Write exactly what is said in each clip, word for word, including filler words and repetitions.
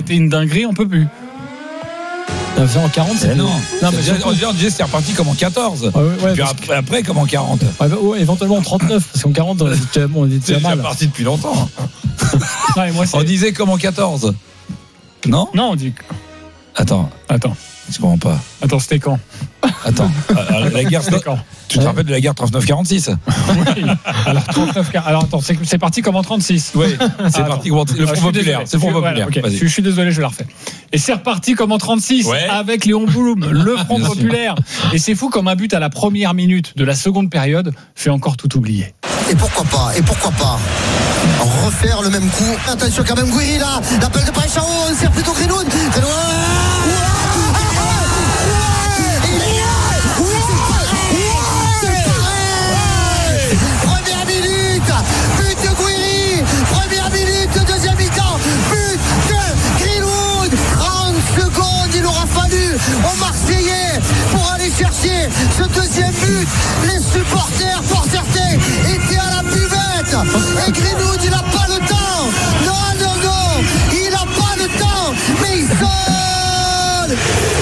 été une dinguerie, on peut plus. En quarante, c'est non. Non, mais déjà, on disait c'était reparti comme en quatorze. Ouais, ouais, puis après, après comme en quarante. Ouais, bah, ouais, éventuellement en trente-neuf, parce qu'en quarante, on était déjà, bon, on était déjà c'est mal. déjà parti depuis longtemps. Non, et moi, on disait comme en quatorze. Non Non, on dit. Attends. Attends. Je comprends pas. Attends, c'était quand Attends. La guerre, c'était quand Tu te rappelles de la guerre trente-neuf quarante-six? Oui. Alors, trente-neuf, alors attends, c'est, c'est parti comme en trente-six. Oui, c'est ah, parti comme en, le Front populaire. C'est le Front populaire. Voilà, okay. je, je suis désolé, je la refais. Et c'est reparti comme en trente-six, ouais. avec Léon Bouloum, le Front Bien populaire. Sûr. Et c'est fou comme un but à la première minute de la seconde période fait encore tout oublier. Et pourquoi pas, et pourquoi pas refaire le même coup. Attention quand même, Gouiri là, l'appel de Paris-Chao, on sert plutôt Greenwood. Première minute, but de Gouiri. Première minute de deuxième mi-temps, but de Greenwood. trente secondes, il aura fallu aux Marseillais pour aller chercher ce deuxième but. Les supporters, pour certains, étaient à la buvette. Et Greenwood, il n'a pas le temps. Non, non, non, il n'a pas le temps. Mais il sonne.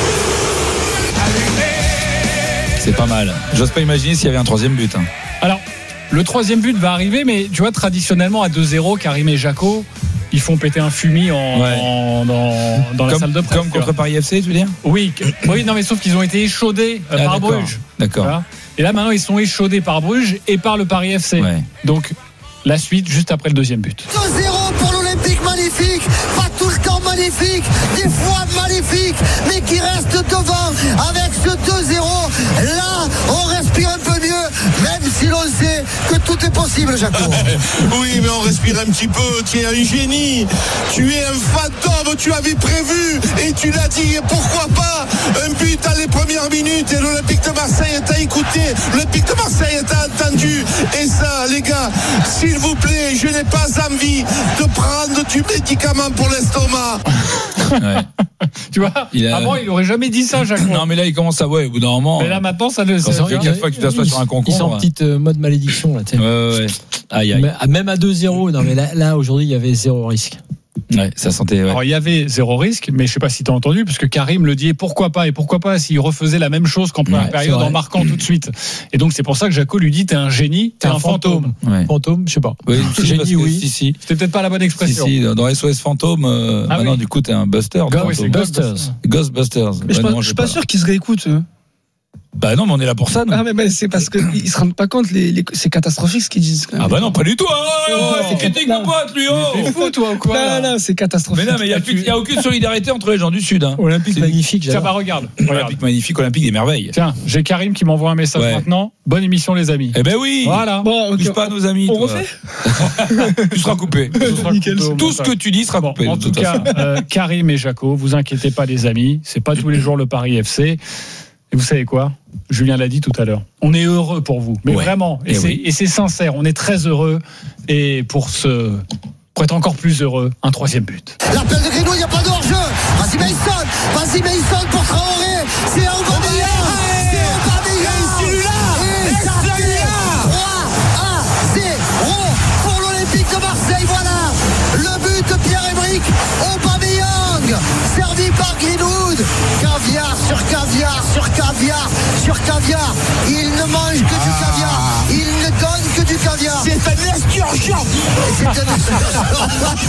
C'est pas mal. J'ose pas imaginer s'il y avait un troisième but. Hein. Alors, le troisième but va arriver, mais tu vois, traditionnellement, à deux zéro, Karim et Jaco, ils font péter un fumier en, ouais. en, dans, dans la comme, salle de presse. Comme contre Paris F C, tu veux dire ? Oui, oui, non, mais sauf qu'ils ont été échaudés euh, ah, par d'accord, Bruges. D'accord. Voilà. Et là, maintenant, ils sont échaudés par Bruges et par le Paris F C. Ouais. Donc, la suite, juste après le deuxième but. deux zéro pour l'Olympique, magnifique. Pas tout le temps magnifique, des fois magnifique, mais qui reste devant avec ce deux zéro. Là, on respire un peu mieux, même si l'on sait que tout est possible, Jaco. Oui, mais on respire un petit peu. Tu es un génie, tu es un fantôme, tu avais prévu et tu l'as dit. Pourquoi pas un but à les premières minutes et l'Olympique de Marseille t'a écouté, l'Olympique de Marseille t'a entendu. Et ça, les gars, s'il vous plaît, je n'ai pas envie de prendre du médicament pour l'estomac. Ouais. Tu vois, il a... avant il aurait jamais dit ça, Jacques. Non, mais là il commence à, ouais, au bout d'un moment. Mais là maintenant ça le. Ça fait quatre fois que tu t'assois sur un concombre. Ils sont en petite euh, mode malédiction là. Ouais, ouais. Aïe, aïe. Mais, même à deux zéro, non mais là, là aujourd'hui il y avait zéro risque. Ouais, ça sentait. Ouais. Alors il y avait zéro risque, mais je sais pas si tu as entendu, parce que Karim le dit. Et pourquoi pas Et pourquoi pas s'il refaisait la même chose qu'en première ouais, période en marquant tout de suite. Et donc c'est pour ça que Jaco lui dit t'es un génie, t'es, t'es un, un fantôme. Fantôme, ouais. fantôme je sais pas. Oui, génie, oui. Si, si. C'était peut-être pas la bonne expression. Si, si. Dans S O S fantôme, euh, ah, maintenant oui. du coup t'es un buster. Go, oui, c'est Ghostbusters. Ghostbusters. Mais ouais, je, non, je suis pas, pas sûr qu'ils se réécoutent. Eux. Bah non, mais on est là pour ça. Non ah mais bah, c'est parce que ils se rendent pas compte, les, les, c'est catastrophique ce qu'ils disent. Ah bah non, pas du tout. Oh, oh, oh, c'est critique mon pote, lui. Oh. T'es fou toi ou quoi? Non, non, c'est catastrophique. Mais non, mais il y a, plus, y a aucune solidarité entre les gens du Sud. Hein. Olympique c'est magnifique. Tiens, bah regarde. Olympique magnifique, Olympique des merveilles. Tiens, j'ai Karim qui m'envoie un message ouais. maintenant. Bonne émission les amis. Eh ben oui. Voilà. Bon, okay. Touche pas à nos amis. On toi. refait. Tu seras coupé. Tout ce que tu dis sera coupé. En tout cas, Karim et Jaco, vous inquiétez pas les amis. C'est pas tous les jours le Paris F C. Et vous savez quoi ? Julien l'a dit tout à l'heure. On est heureux pour vous, mais ouais. vraiment. Et, et, c'est, oui. et c'est sincère. On est très heureux. Et pour ce, pour être encore plus heureux, un troisième but. L'appel de Greenwood, il n'y a pas de hors-jeu. Vas-y Mason, vas-y Mason pour Traoré. C'est Aubameyang. C'est Aubameyang. C'est celui-là. Et ça fait trois à zéro pour l'Olympique de Marseille. Voilà le but de Pierre-Emerick Aubameyang, servi par Greenwood. Caviar sur caviar sur caviar sur caviar. Il ne mange que du caviar. Il ne donne que du caviar. C'est un esturgeon. C'est un esturgeon.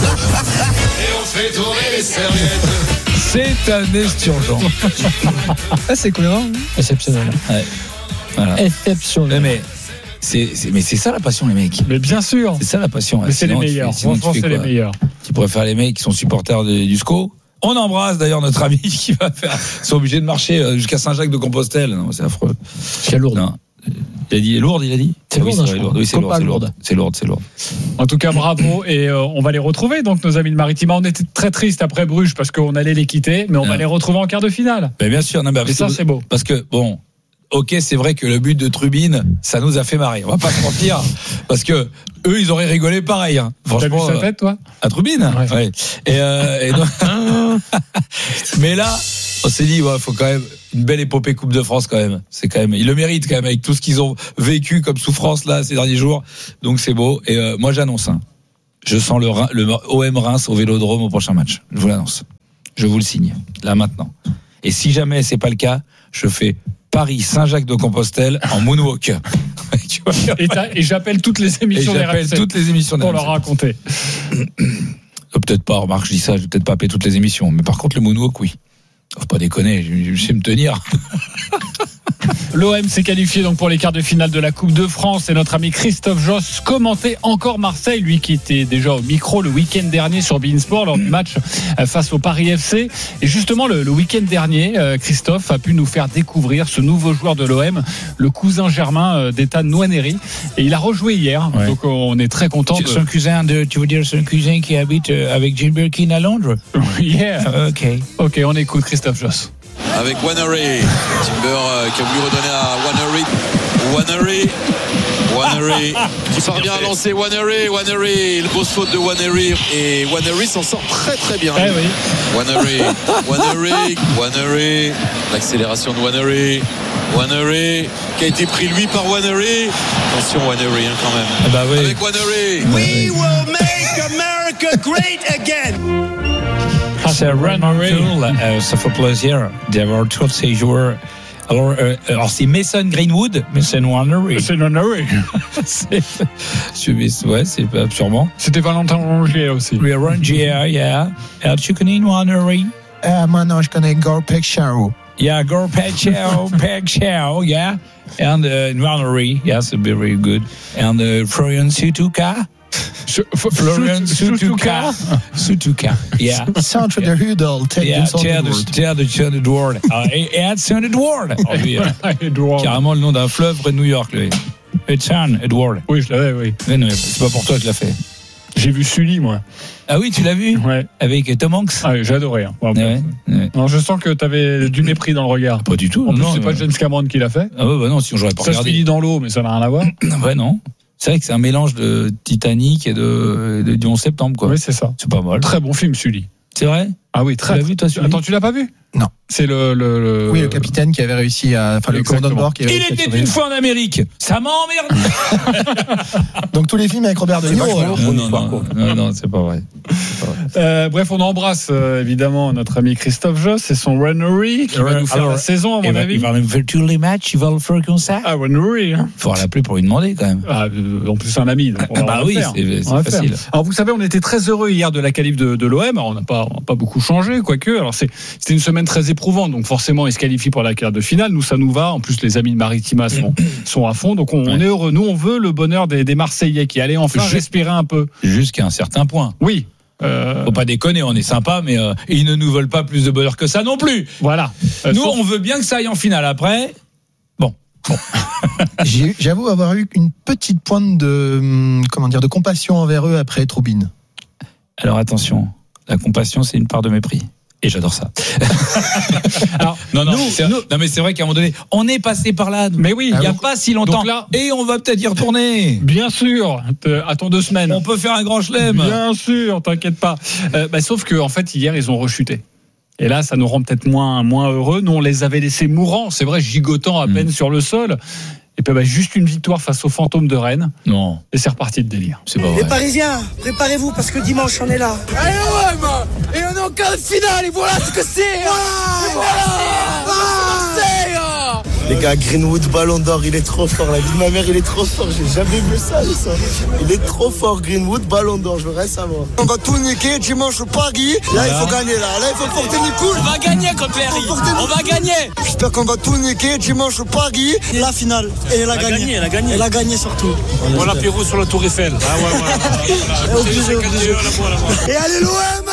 Et on fait tourner les serviettes. C'est un esturgeon. Ah, c'est cohérent. Hein. Exceptionnel. Ouais. Voilà. Exceptionnel. Mais c'est, c'est, mais c'est ça la passion, les mecs. Mais bien sûr. C'est ça la passion. Mais c'est les meilleurs. Franchement, c'est les meilleurs. Tu pourrais faire les mecs qui sont supporters de, du S C O. On embrasse d'ailleurs notre ami qui va faire. Ils sont obligés de marcher jusqu'à Saint-Jacques-de-Compostelle. Non, c'est affreux. Jusqu'à Lourdes. Non. Il a dit Lourdes, il a dit. C'est oui, lourd, c'est, lourd. Oui, c'est lourd, c'est lourd. C'est lourd, c'est lourd. En tout cas, bravo et euh, on va les retrouver. Donc nos amis de Maritima, on était très tristes après Bruges parce qu'on allait les quitter, mais on ah. va les retrouver en quart de finale. Mais bien sûr, non, mais et ça c'est beau. Parce que bon. Ok, c'est vrai que le but de Trubin, ça nous a fait marrer. On va pas se mentir, parce que eux, ils auraient rigolé pareil. Hein. Franchement, t'as vu sa tête, toi ? À Trubin, ouais. ouais. Et, euh, et donc... Mais là, on s'est dit, ouais, faut quand même une belle épopée Coupe de France quand même. C'est quand même, ils le méritent quand même avec tout ce qu'ils ont vécu comme souffrance là ces derniers jours. Donc c'est beau. Et euh, moi, j'annonce. Hein, je sens le, le O M Reims au Vélodrome au prochain match. Je vous l'annonce. je vous le signe, là maintenant. Et si jamais c'est pas le cas, je fais Paris Saint-Jacques-de-Compostelle en moonwalk. Tu vois, et, et j'appelle toutes les émissions et j'appelle toutes les émissions pour leur raconter. Euh, peut-être pas, remarque, je dis ça, je vais peut-être pas appeler toutes les émissions, mais par contre le moonwalk, oui. Faut pas déconner, je, je sais me tenir. L'O M s'est qualifié donc pour les quarts de finale de la Coupe de France et notre ami Christophe Josse commentait encore Marseille, lui qui était déjà au micro le week-end dernier sur beIN Sport lors du match face au Paris F C. Et justement le, le week-end dernier, Christophe a pu nous faire découvrir ce nouveau joueur de l'O M, le cousin germain d'Ethan Nwaneri, et il a rejoué hier. Ouais. Donc on est très content. De... Son cousin de, tu veux dire son cousin qui habite avec Gilbert Keane à Londres. Yeah. Ok. Ok, on écoute Christophe Josse. Avec Nwaneri, Timber euh, qui a voulu redonner à Nwaneri, Nwaneri, Nwaneri qui parvient à lancer Nwaneri, Nwaneri, le grosse faute de Nwaneri et Nwaneri s'en sort très très bien. Eh oui. Nwaneri, Nwaneri, Nwaneri, l'accélération de Nwaneri, Nwaneri qui a été pris lui par Nwaneri. Attention Nwaneri hein, quand même. Ah bah oui. Avec Nwaneri. We will make America great again. C'est Nwaneri, euh, ça fait plaisir d'avoir tous ces joueurs. Alors, euh, alors c'est Mason Greenwood, mais c'est Nwaneri. C'est Nwaneri. c'est, ouais, c'est sûrement. C'était Valentin Rongier aussi. Oui, Rongier, yeah. Alors, tu connais Nwaneri? Euh, moi, non, je connais Gore Pekchao. Yeah, Gore Pekchao, Pekchao, yeah. And uh, Nwaneri, yes, very good. And uh, Florian Sutuka. Florian Sutuka. Sutuka, yeah. Centre de Hudel, yeah, tiers de Tiers d'Edward. Et Tiers d'Edward. Carrément le nom d'un fleuve près de New York, lui. Tiers Edward. Oui, je l'avais, oui. Mais non, c'est pas pour toi que je l'ai fait. J'ai vu Sully, moi. Ah oui, tu l'as vu? Ouais. Avec Tom Hanks? Ah oui, j'ai adoré. Hein. Bon, ouais, ouais. Non, je sens que tu avais du mépris dans le regard. Pas du tout. En plus, non, c'est euh... pas James Cameron qui l'a fait. Ah ouais, bah non, sinon j'aurais pas ça regardé. Ça se finit dans l'eau, mais ça n'a rien à voir. Ouais, non. C'est vrai que c'est un mélange de Titanic et de, de du onze septembre, quoi. Oui, c'est ça. C'est pas mal. Très bon film, Sully. C'est vrai? Ah oui, très. Tu l'as vu, toi, Sully? Attends, tu l'as pas vu? Non. C'est le, le, le. Oui, le capitaine qui avait réussi à. Enfin, le commandant de bord qui avait Il réussi était une fois en Amérique. Ça m'emmerde. Donc, tous les films avec Robert De Niro. Non, non, non, non, non, c'est pas vrai. C'est pas vrai. Euh, bref, on embrasse euh, évidemment notre ami Christophe Josse et son Nwaneri qui va nous faire alors, la saison, à mon va, avis. Il va nous faire tous les matchs, il va le faire comme ça. Ah, Nwaneri. Hein. Il faudra l'appeler pour lui demander quand même. Ah, euh, en plus, c'est un ami. Donc on ah, va bah oui, faire. c'est, c'est facile. Faire. Alors, vous savez, on était très heureux hier de la qualif de, de l'O M. Alors, on n'a pas, on n'a pas beaucoup changé, quoique. Alors, c'est, c'était une semaine très éprouvante. Donc, forcément, ils se qualifient pour la quart de finale. Nous, ça nous va. En plus, les amis de Maritima sont, sont à fond. Donc, on, ouais. on est heureux. Nous, on veut le bonheur des, des Marseillais qui allaient enfin Je, respirer un peu. Jusqu'à un certain point. Oui. Euh... Faut pas déconner, on est sympa, mais euh, ils ne nous veulent pas plus de bonheur que ça non plus. Voilà. Euh, nous, sauf... on veut bien que ça aille en finale après. Bon. bon. J'ai, j'avoue avoir eu une petite pointe de, comment dire, de compassion envers eux après Troubine. Alors attention, la compassion, c'est une part de mépris. Et j'adore ça. Alors, non, non, nous, c'est, nous, non, mais c'est vrai qu'à un moment donné, on est passé par là. Mais oui, il n'y a pas si longtemps. Là, et on va peut-être y retourner. Bien sûr. Attends deux semaines. On peut faire un grand chelem. Bien sûr, t'inquiète pas. Euh, bah, sauf que, en fait, hier, ils ont rechuté. Et là, ça nous rend peut-être moins, moins heureux. Nous, on les avait laissés mourants, c'est vrai, gigotant à peine mmh. sur le sol. Et puis bah, juste une victoire face aux fantômes de Rennes. Non. Et c'est reparti de délire. C'est pas vrai. Les Parisiens, préparez-vous parce que dimanche on est là. Allez ouais, et on est en quart de finale et voilà ce que c'est. Ah, et voilà. Ah, c'est ah. Les gars, Greenwood, Ballon d'Or, il est trop fort. La vie de ma mère, il est trop fort. J'ai jamais vu ça, ça. Il est trop fort, Greenwood, Ballon d'Or. Je veux rien savoir. On va tout niquer dimanche au Paris. Là, il faut gagner. Là, là, il faut porter les couilles. On va gagner contre Paris. On va gagner. J'espère qu'on va tout niquer dimanche au Paris. La finale. Et elle a, elle a gagné. gagné. Elle a gagné. Elle a gagné surtout. Bon l'apéro sur la Tour Eiffel. Ah ouais, ouais. ouais. obligé, obligé. Et allez l'O M.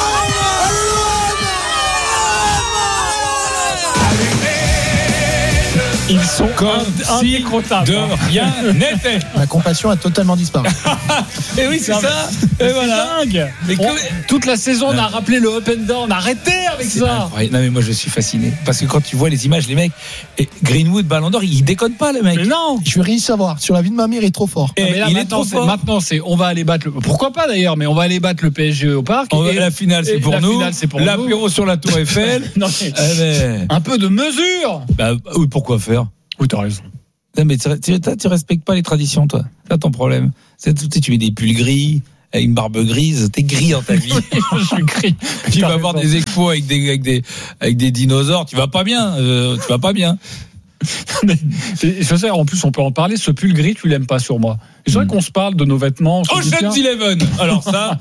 Ils sont comme si de rien n'était. La compassion a totalement disparu. Et oui, c'est non, ça. Et voilà. Dingue. Mais on, que... Toute la saison, on a rappelé le up and down. Arrêtez avec c'est ça. Incroyable. Non, mais moi, je suis fasciné. Parce que quand tu vois les images, les mecs, et Greenwood, Ballon d'Or, il déconne pas, le mec. Mais non. Je veux rien savoir. Sur la vie de ma mère, il est trop fort. Et mais là, il est trop fort. Maintenant, c'est, on va aller battre le, pourquoi pas d'ailleurs, mais on va aller battre le P S G au parc. On et va, la finale, c'est pour la nous. Finale, c'est pour L'apéro nous. sur la Tour Eiffel. Non, mais... Allez. Un peu de mesure. Bah, oui, pourquoi faire? Oui, t'as raison. Non, mais tu, tu, tu respectes pas les traditions, toi. C'est ton problème. C'est, tu, tu mets des pulls gris, avec une barbe grise, t'es gris dans ta vie. Je suis gris. Tu vas voir des expos avec des, avec des, avec des dinosaures, tu vas pas bien, euh, tu vas pas bien. Mais, je sais, en plus, on peut en parler. Ce pull gris, tu l'aimes pas sur moi. C'est vrai mmh. qu'on se parle de nos vêtements. Ocean's Eleven. Alors ça.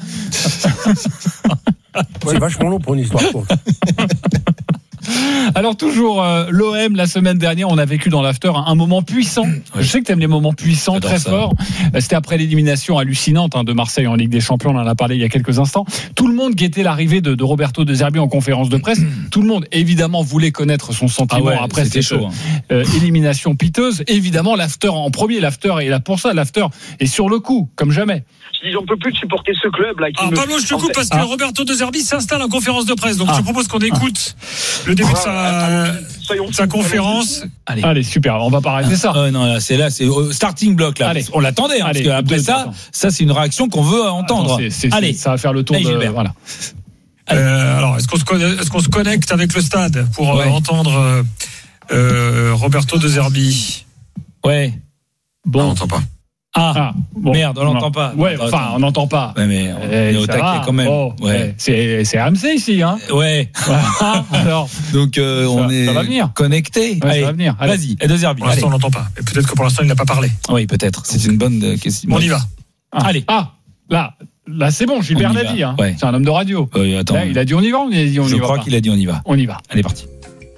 C'est vachement long pour une histoire courte. Alors toujours euh, l'O M la semaine dernière, on a vécu dans l'after un, un moment puissant. Oui. Je sais que tu aimes les moments puissants, J'adore très ça. forts. C'était après l'élimination hallucinante hein, de Marseille en Ligue des Champions. On en a parlé il y a quelques instants. Tout le monde guettait l'arrivée de, de Roberto De Zerbi en conférence de presse. Tout le monde évidemment voulait connaître son sentiment ah ouais, après cette chaud, hein. euh, élimination piteuse. Évidemment l'after en premier, l'after est là pour ça. L'after est sur le coup comme jamais. Je dis, j'en peux plus de supporter ce club là. Qui ah, me... Pablo, je te coupe parce que ah. Roberto De Zerbi s'installe en conférence de presse. Donc ah. je propose qu'on écoute ah. le début ah. de sa, sa conférence. Allez. Allez, super. On va pas arrêter ça. Euh, non, là, c'est là, c'est au starting block là. Allez. On l'attendait. Hein, Allez, parce qu'après ça, attends. ça c'est une réaction qu'on veut entendre. Attends, c'est, c'est, Allez, ça va faire le tour. Allez, de... Voilà. Euh, alors, est-ce qu'on, se connecte, est-ce qu'on se connecte avec le stade pour ouais. euh, entendre euh, Roberto De Zerbi? Ouais. Bon, on n'entend pas. Ah, ah bon, merde, on n'entend pas. Ouais, enfin, on n'entend pas. Ouais, mais on est au taquet quand même. Oh, ouais. C'est, c'est R M C ici, hein. Ouais. Alors, donc euh, ça, on est ça va venir. Connecté. Ouais, allez, ça va venir. Allez. Vas-y. Et deuxième. Pour l'instant, on n'entend pas. Et peut-être que pour l'instant, il n'a pas parlé. Oui, peut-être. C'est une bonne question. On y va. Ah. Allez. Ah, là. Là, c'est bon, Gilbert l'a dit. Hein. Ouais. C'est un homme de radio. Euh, attends. Là, il a dit on y va, on y, on Je y va. Je crois pas. qu'il a dit on y va. On y va. Allez, parti.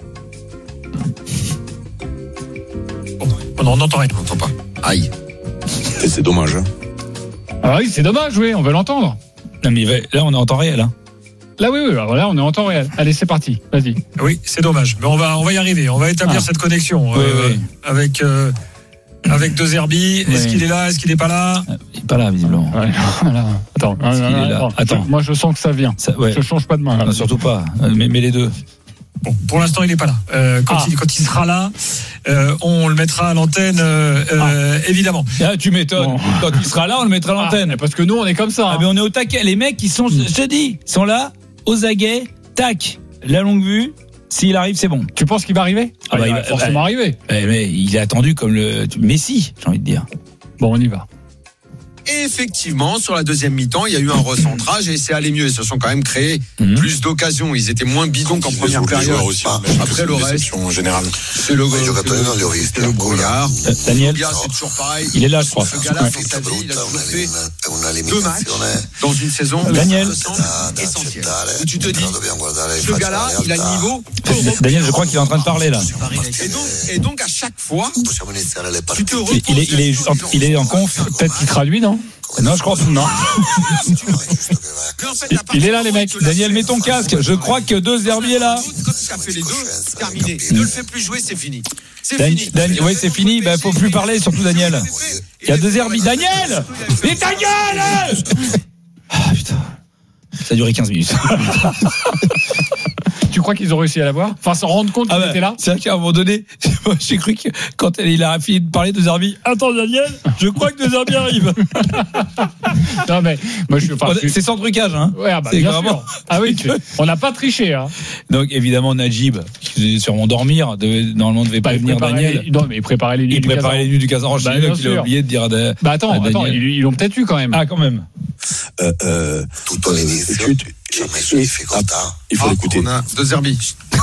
Bon, on n'entend rien. On n'entend pas. Aïe. Et c'est dommage. Hein. Ah oui, c'est dommage, oui, on veut l'entendre. Non, mais là, on est en temps réel. Hein. Là, oui, oui, là, on est en temps réel. Allez, c'est parti, vas-y. Oui, c'est dommage, mais on va, on va y arriver. On va établir ah. cette connexion oui, euh, oui. avec, euh, avec De Zerbi. Est-ce oui. qu'il est là? Est-ce qu'il n'est pas là? Il n'est pas là, visiblement. Ouais, là. Attends, non, non, non, là. Attends. Je, moi, je sens que ça vient. Ça, ouais. Je ne change pas de main. Là. Non, surtout pas. Mais, mais les deux. Bon, pour l'instant, il n'est pas là. Euh, quand, ah. il, quand il sera là, euh, on le mettra à l'antenne, euh, ah. évidemment. Ah, tu m'étonnes. Bon. Quand il sera là, on le mettra à l'antenne. Ah, parce que nous, on est comme ça. Ah, hein. mais on est au taquet. Les mecs, ils sont, mmh. je te dis, ils sont là, aux aguets, tac, la longue vue. S'il arrive, c'est bon. Tu penses qu'il va arriver? Ah, bah, il, il va va forcément bah, arriver. Bah, mais il est attendu comme le Messi, j'ai envie de dire. Bon, on y va. Et effectivement, sur la deuxième mi-temps, il y a eu un recentrage et c'est allé mieux. Ils se sont quand même créés mmh. plus d'occasions. Ils étaient moins bidons qu'en première période. Aussi, ah, après le reste, en général. C'est le, c'est le, c'est le brouillard. Euh, Daniel, c'est toujours pareil. Il est là, je crois. Ce gars-là, dans sa vie, il a toujours fait deux matchs dans une saison. Daniel, essentiel. Où tu te dis, ce gars-là, il a le niveau. Daniel, je crois qu'il est en train de parler là. Et donc, et donc à chaque fois, tu te retrouves. Il est, il est, il est en conf. Peut-être qu'il traduit, non? Non, je crois que non. Il est là, les mecs. Daniel, mets ton casque. Je crois que De Zerbi est là. Quand tu as fait les deux, c'est terminé. Ne le fais plus jouer, c'est fini. C'est Dan- fini. Dan- oui, c'est fini. Ben, faut plus parler, surtout Daniel. Il y a De Zerbi. Daniel! Mais ta gueule! Ah, putain. Ça a duré quinze minutes. Tu crois qu'ils ont réussi à l'avoir? Enfin, s'en rendre compte qu'il ah bah, était là? C'est vrai qu'à un moment donné, moi, j'ai cru que quand il a fini de parler de Zerbi, attends Daniel, je crois que De Zerbi arrive. Non mais moi je suis. Enfin, c'est sans trucage, hein. Ouais, ah bah, c'est bien vraiment. Sûr. Ah oui, tu... on n'a pas triché, hein. Donc évidemment Najib, qui devait sûrement dormir, devait, normalement devait pas venir Daniel. Les... Non mais il préparait les nuits. Il du préparait les nuits du Casaranche. Bah, il a oublié de dire à da... Bah attends, attends, ils, ils l'ont peut-être eu quand même. Ah quand même. Euh, euh, tout en émission. Il faut l'écouter. On a De Zerbi.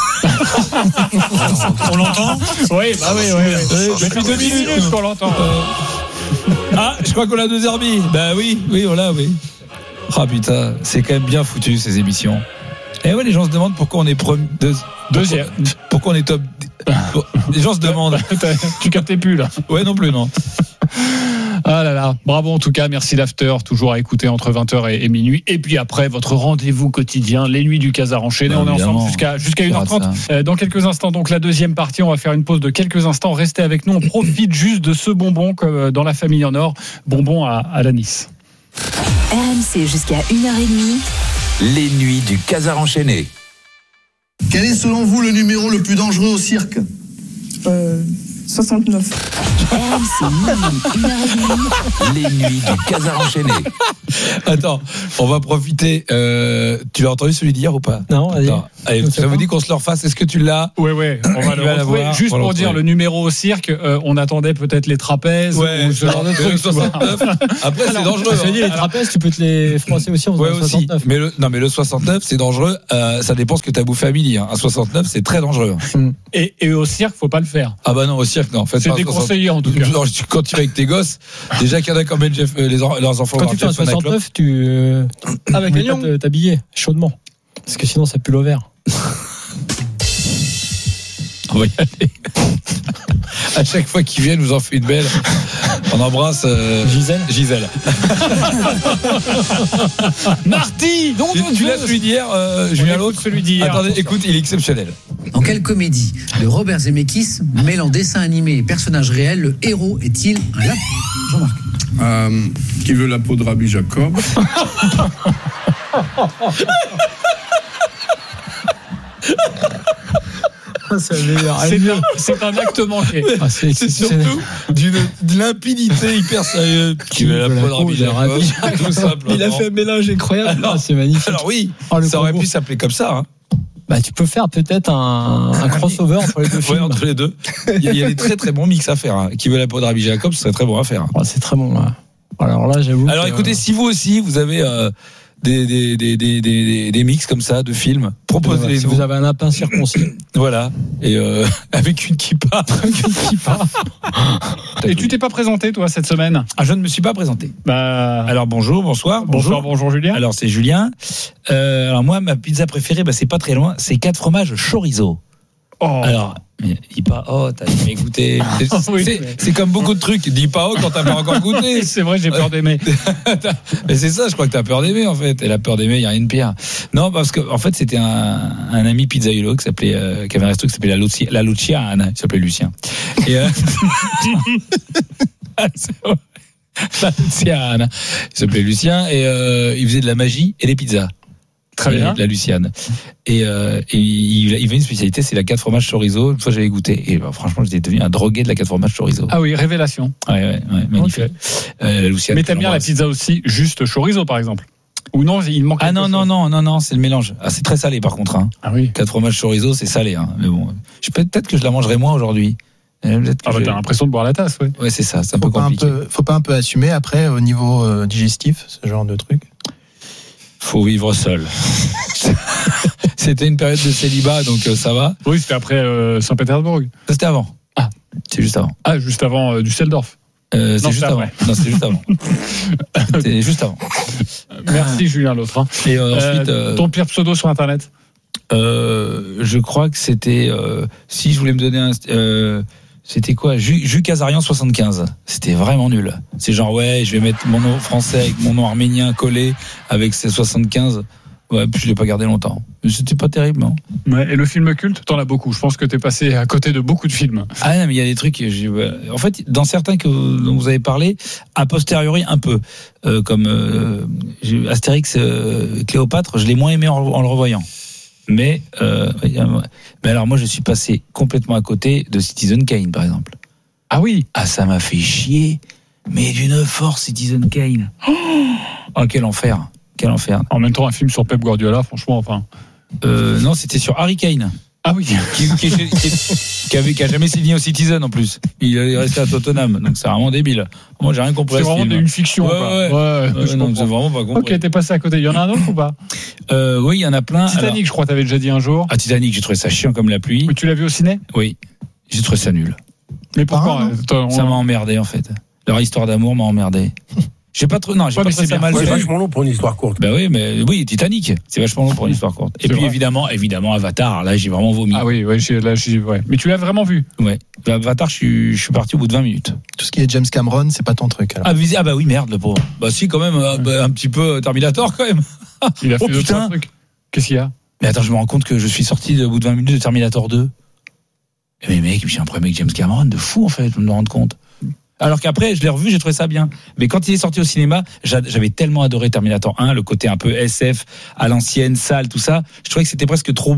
On l'entend? Oui, bah oui, oui. Depuis deux minutes qu'on l'entend. Ah, je crois qu'on a De Zerbi. Bah oui, oui, on l'a, oui. Ah putain, c'est quand même bien foutu ces émissions. Et ouais, les gens se demandent pourquoi on est premier. Deuxième. Pourquoi on est top. Les gens se demandent. Tu captais plus là. Ouais, non plus, non. Ah là là, bravo en tout cas, merci l'after, toujours à écouter entre vingt heures et, et minuit. Et puis après, votre rendez-vous quotidien, les nuits du Casar enchaîné. Bah, on est ensemble jusqu'à, jusqu'à une heure trente. Euh, dans quelques instants, donc la deuxième partie, on va faire une pause de quelques instants. Restez avec nous, on profite juste de ce bonbon comme dans La Famille en Or, bonbon à, à l'anis. R M C jusqu'à une heure trente. Les nuits du Casar enchaîné. Quel est selon vous le numéro le plus dangereux au cirque? Euh, soixante-neuf. R M C Midi, une heure et demie. Les nuits du Casar enchaîné. Attends, on va profiter. Euh, tu l'as entendu celui d'hier ou pas? Non, allez. Non. Allez, ça vous dit qu'on se le refasse. Est-ce que tu l'as? Ouais, ouais. On va le retrouver. Juste pour dire le numéro au cirque, euh, on attendait peut-être les trapèzes ouais, ou ce genre de trucs. soixante-neuf. Après, c'est dangereux. Je dis, les trapèzes, tu peux te les froisser aussi en ouais, faisant aussi. soixante-neuf. Mais le, non, mais le soixante-neuf, c'est dangereux. Euh, ça dépend ce que tu as bouffé à midi. Hein. Un soixante-neuf, c'est très dangereux. Et, et au cirque, faut pas le faire. Ah bah non, au cirque, non. C'est déconseillé en tout cas. Non, quand tu vas avec tes gosses, déjà qu'il y en a quand même Jeff, les, leurs enfants. Quand tu fais un soixante-neuf, tu euh, avec les lions, t'habiller chaudement, parce que sinon ça pue l'ovaire. On va y aller. À chaque fois qu'ils viennent, nous en fait une belle. On embrasse euh, Gisèle. Gisèle. Marty, donc tu, tu l'as celui d'hier, euh, Julien l'autre. Celui d'hier. Attendez, écoute, il est exceptionnel. Dans quelle comédie de Robert Zemeckis mêlant dessin animé et personnage réel, le héros est-il un lapin? Jean-Marc. Euh, qui veut la peau de Rabbi Jacob? C'est, un, c'est un acte manqué. Ah, c'est, c'est, c'est surtout d'une, d'une limpidité hyper sérieuse. Qui veut la peau de Rabbi Jacob? Tout simplement. Il a fait un mélange incroyable. Alors, c'est magnifique. Alors oui, oh, ça aurait pu s'appeler comme ça. Hein. Bah, tu peux faire peut-être un, un crossover entre les deux films. Ouais, entre les deux. Il y, a, il y a des très très bons mix à faire. Hein. Qui veut la peau de Rabbi Jacob, ce serait très bon à faire. Hein. Oh, c'est très bon. Là. Alors là, j'avoue. Alors que, écoutez, euh... si vous aussi, vous avez euh, des, des, des, des, des, des mix comme ça de films, proposez-les. Si vous avez un lapin circoncis. Voilà. Et euh, avec une kippa. Avec une kippa. Et tu t'es pas présenté, toi, cette semaine? Ah, je ne me suis pas présenté. Bah. Alors bonjour, bonsoir. Bonjour, bonjour Julien. Alors c'est Julien. Euh, alors moi, ma pizza préférée, bah, c'est pas très loin, c'est quatre fromages chorizo. Oh. Alors, dis pas oh, t'as jamais goûté. C'est, oui, c'est, mais... c'est comme beaucoup de trucs. Dis pas oh quand t'as pas encore goûté. C'est vrai, j'ai peur d'aimer. Mais c'est ça, je crois que t'as peur d'aimer en fait. Et la peur d'aimer, il y a rien de pire. Non, parce que en fait, c'était un, un ami pizzaiolo qui s'appelait, euh, qui avait un resto qui s'appelait la Lucia, la Luciana, il s'appelait Lucien. Et euh... la Luciana, il s'appelait Lucien et euh, il faisait de la magie et des pizzas. Très bien. La Luciane. Et, euh, et il, il avait une spécialité, c'est la quatre fromages chorizo. Une fois, j'avais goûté. Et bah, franchement, j'étais devenu un drogué de la quatre fromages chorizo. Ah oui, révélation. Ouais, ouais, ouais magnifique. Okay. Euh, la Luciane. Mais t'aimes bien la pizza aussi, juste chorizo, par exemple? Ou non, il manque. Ah non, non, non, non, non, c'est le mélange. Ah, c'est très salé, par contre. Hein. Ah oui. Quatre fromages chorizo, c'est salé. Hein. Mais bon, je peux, peut-être que je la mangerai moins aujourd'hui. Ah bah t'as l'impression de boire la tasse, ouais. Ouais, c'est ça, c'est un faut peu compliqué. Un peu, faut pas un peu assumer après au niveau euh, digestif, ce genre de truc. Faut vivre seul. C'était une période de célibat, donc euh, ça va. Oui, c'était après euh, Saint-Pétersbourg. Ça, c'était avant. Ah, c'est juste avant. Ah, juste avant euh, Düsseldorf. Euh, c'est non, juste avant. Non, c'est juste avant. C'était juste avant. Merci Julien l'autre. Hein. Et euh, ensuite, euh, ton pire pseudo sur Internet. Euh, je crois que c'était. Euh, si je voulais me donner un. Euh, C'était quoi? Jus, Jus Casarian soixante-quinze. C'était vraiment nul. C'est genre, ouais, je vais mettre mon nom français avec mon nom arménien collé avec ces soixante-quinze. Ouais, puis je l'ai pas gardé longtemps. Mais c'était pas terrible, non? Ouais, et le film culte, t'en as beaucoup. Je pense que t'es passé à côté de beaucoup de films. Ah non, mais il y a des trucs. J'ai, en fait, dans certains que vous, dont vous avez parlé, a posteriori un peu. Euh, comme euh, Astérix, euh, Cléopâtre, je l'ai moins aimé en, en le revoyant. Mais, euh, mais alors moi je suis passé complètement à côté de Citizen Kane par exemple. Ah oui. Ah ça m'a fait chier, mais d'une force Citizen Kane. Oh quel enfer, quel enfer. En même temps un film sur Pep Guardiola, franchement, enfin. Euh, non c'était sur Harry Kane. Ah oui. Qui, qui, qui, qui, qui, avait, qui a jamais signé au Citizen en plus. Il est resté à Tottenham, donc c'est vraiment débile. Moi j'ai rien compris. C'est vraiment une fiction. Ouais, quoi. ouais. ouais, ouais ouais non, c'est vraiment pas compris. Ok, t'es passé à côté. Il y en a un autre ou pas? euh, Oui, il y en a plein. Titanic, alors, je crois, t'avais déjà dit un jour. Ah Titanic, j'ai trouvé ça chiant comme la pluie. Mais tu l'as vu au ciné? Oui, j'ai trouvé ça nul. Mais pourquoi? Ah, ça m'a emmerdé en fait. Leur histoire d'amour m'a emmerdé. J'ai pas trop, non, j'ai ouais, pas trouvé ça mal. C'est vachement long pour une histoire courte. Bah oui, mais oui, Titanic, c'est vachement long pour une histoire courte. Et c'est puis vrai. évidemment, évidemment, Avatar. Là, j'ai vraiment vomi. Ah oui, ouais, j'ai, là, j'ai, ouais. Mais tu l'as vraiment vu? Ouais. Avatar, je suis, je suis parti au bout de vingt minutes. Tout ce qui est James Cameron, c'est pas ton truc. Alors. Ah, ah bah oui, merde, le pauvre. Bah si, quand même, ouais. bah, un petit peu Terminator quand même. Il a fait oh, d'autres putain. trucs. Qu'est-ce qu'il y a? Mais attends, je me rends compte que je suis sorti au bout de vingt minutes de Terminator deux. Mais mec, j'ai un problème avec James Cameron de fou en fait, je me rends compte. Alors qu'après, je l'ai revu, j'ai trouvé ça bien. Mais quand il est sorti au cinéma, j'avais tellement adoré Terminator un, le côté un peu S F, à l'ancienne, sale, tout ça. Je trouvais que c'était presque trop beau.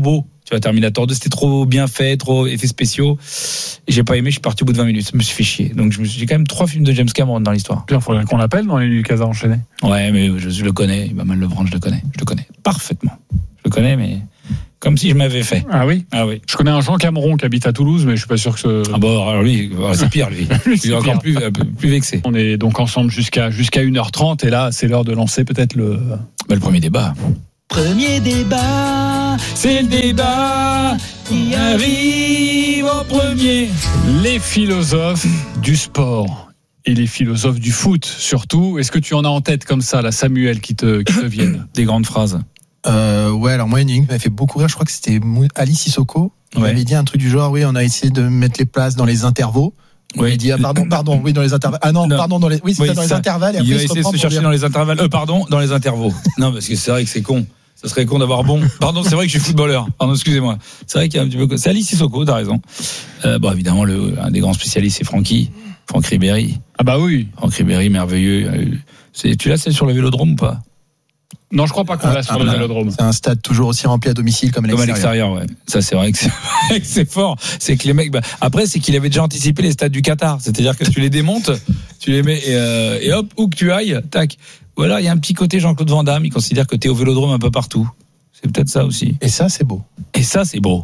Tu vois, Terminator deux, c'était trop bien fait, trop effets spéciaux. Et j'ai pas aimé, je suis parti au bout de vingt minutes. Je me suis fait chier. Donc, je me suis, j'ai quand même trois films de James Cameron dans l'histoire. Il faudrait qu'on l'appelle dans les Casas enchaînés. Ouais, mais je, je le connais. Il va mal le prendre, je le connais. Je le connais parfaitement. Je le connais, mais comme si je m'avais fait. Ah oui? Ah oui. Je connais un Jean Cameron qui habite à Toulouse, mais je suis pas sûr que ce. Ah bon, alors lui, c'est pire, lui. lui il est encore plus, plus vexé. On est donc ensemble jusqu'à, jusqu'à une heure trente, et là, c'est l'heure de lancer peut-être le. Bah, le premier débat. Premier débat, c'est le débat qui arrive en premier. Les philosophes du sport et les philosophes du foot, surtout. Est-ce que tu en as en tête comme ça, là, Samuel, qui te, qui te viennent? Des grandes phrases. Euh, ouais, alors moi, une énigme qui m'a fait beaucoup rire, je crois que c'était Ali Sissoko. Il ouais. avait dit un truc du genre, oui, on a essayé de mettre les places dans les intervaux. Oui. Il dit, ah, pardon, pardon, oui, dans les intervalles. Ah non, non. pardon, dans les, oui, c'était oui, dans les intervalles. Et il après, a essayé de se chercher dire... dans les intervalles. Euh, pardon, dans les intervaux. Non, parce que c'est vrai que c'est con. Ça serait con d'avoir bon. Pardon, c'est vrai que je suis footballeur. Pardon, excusez-moi. C'est vrai qu'il y a un petit peu. C'est Ali Sissoko, t'as raison. Euh, bon, évidemment, le, un des grands spécialistes, c'est Francky. Franck Ribéry. Ah bah oui. Franck Ribéry, merveilleux. C'est, tu l'as celle sur le Vélodrome ou pas? Non, je crois pas qu'on l'a ah, sur ah, le Vélodrome. C'est un stade toujours aussi rempli à domicile comme à l'extérieur. Comme à l'extérieur, ouais. Ça, c'est vrai que c'est, c'est fort. C'est que les mecs. Bah, après, c'est qu'il avait déjà anticipé les stades du Qatar. C'est-à-dire que tu les démontes, tu les mets et, euh, et hop, où que tu ailles, tac. Ou alors, il y a un petit côté Jean-Claude Van Damme. Il considère que t'es au Vélodrome un peu partout. C'est peut-être ça aussi. Et ça, c'est beau. Et ça, c'est beau.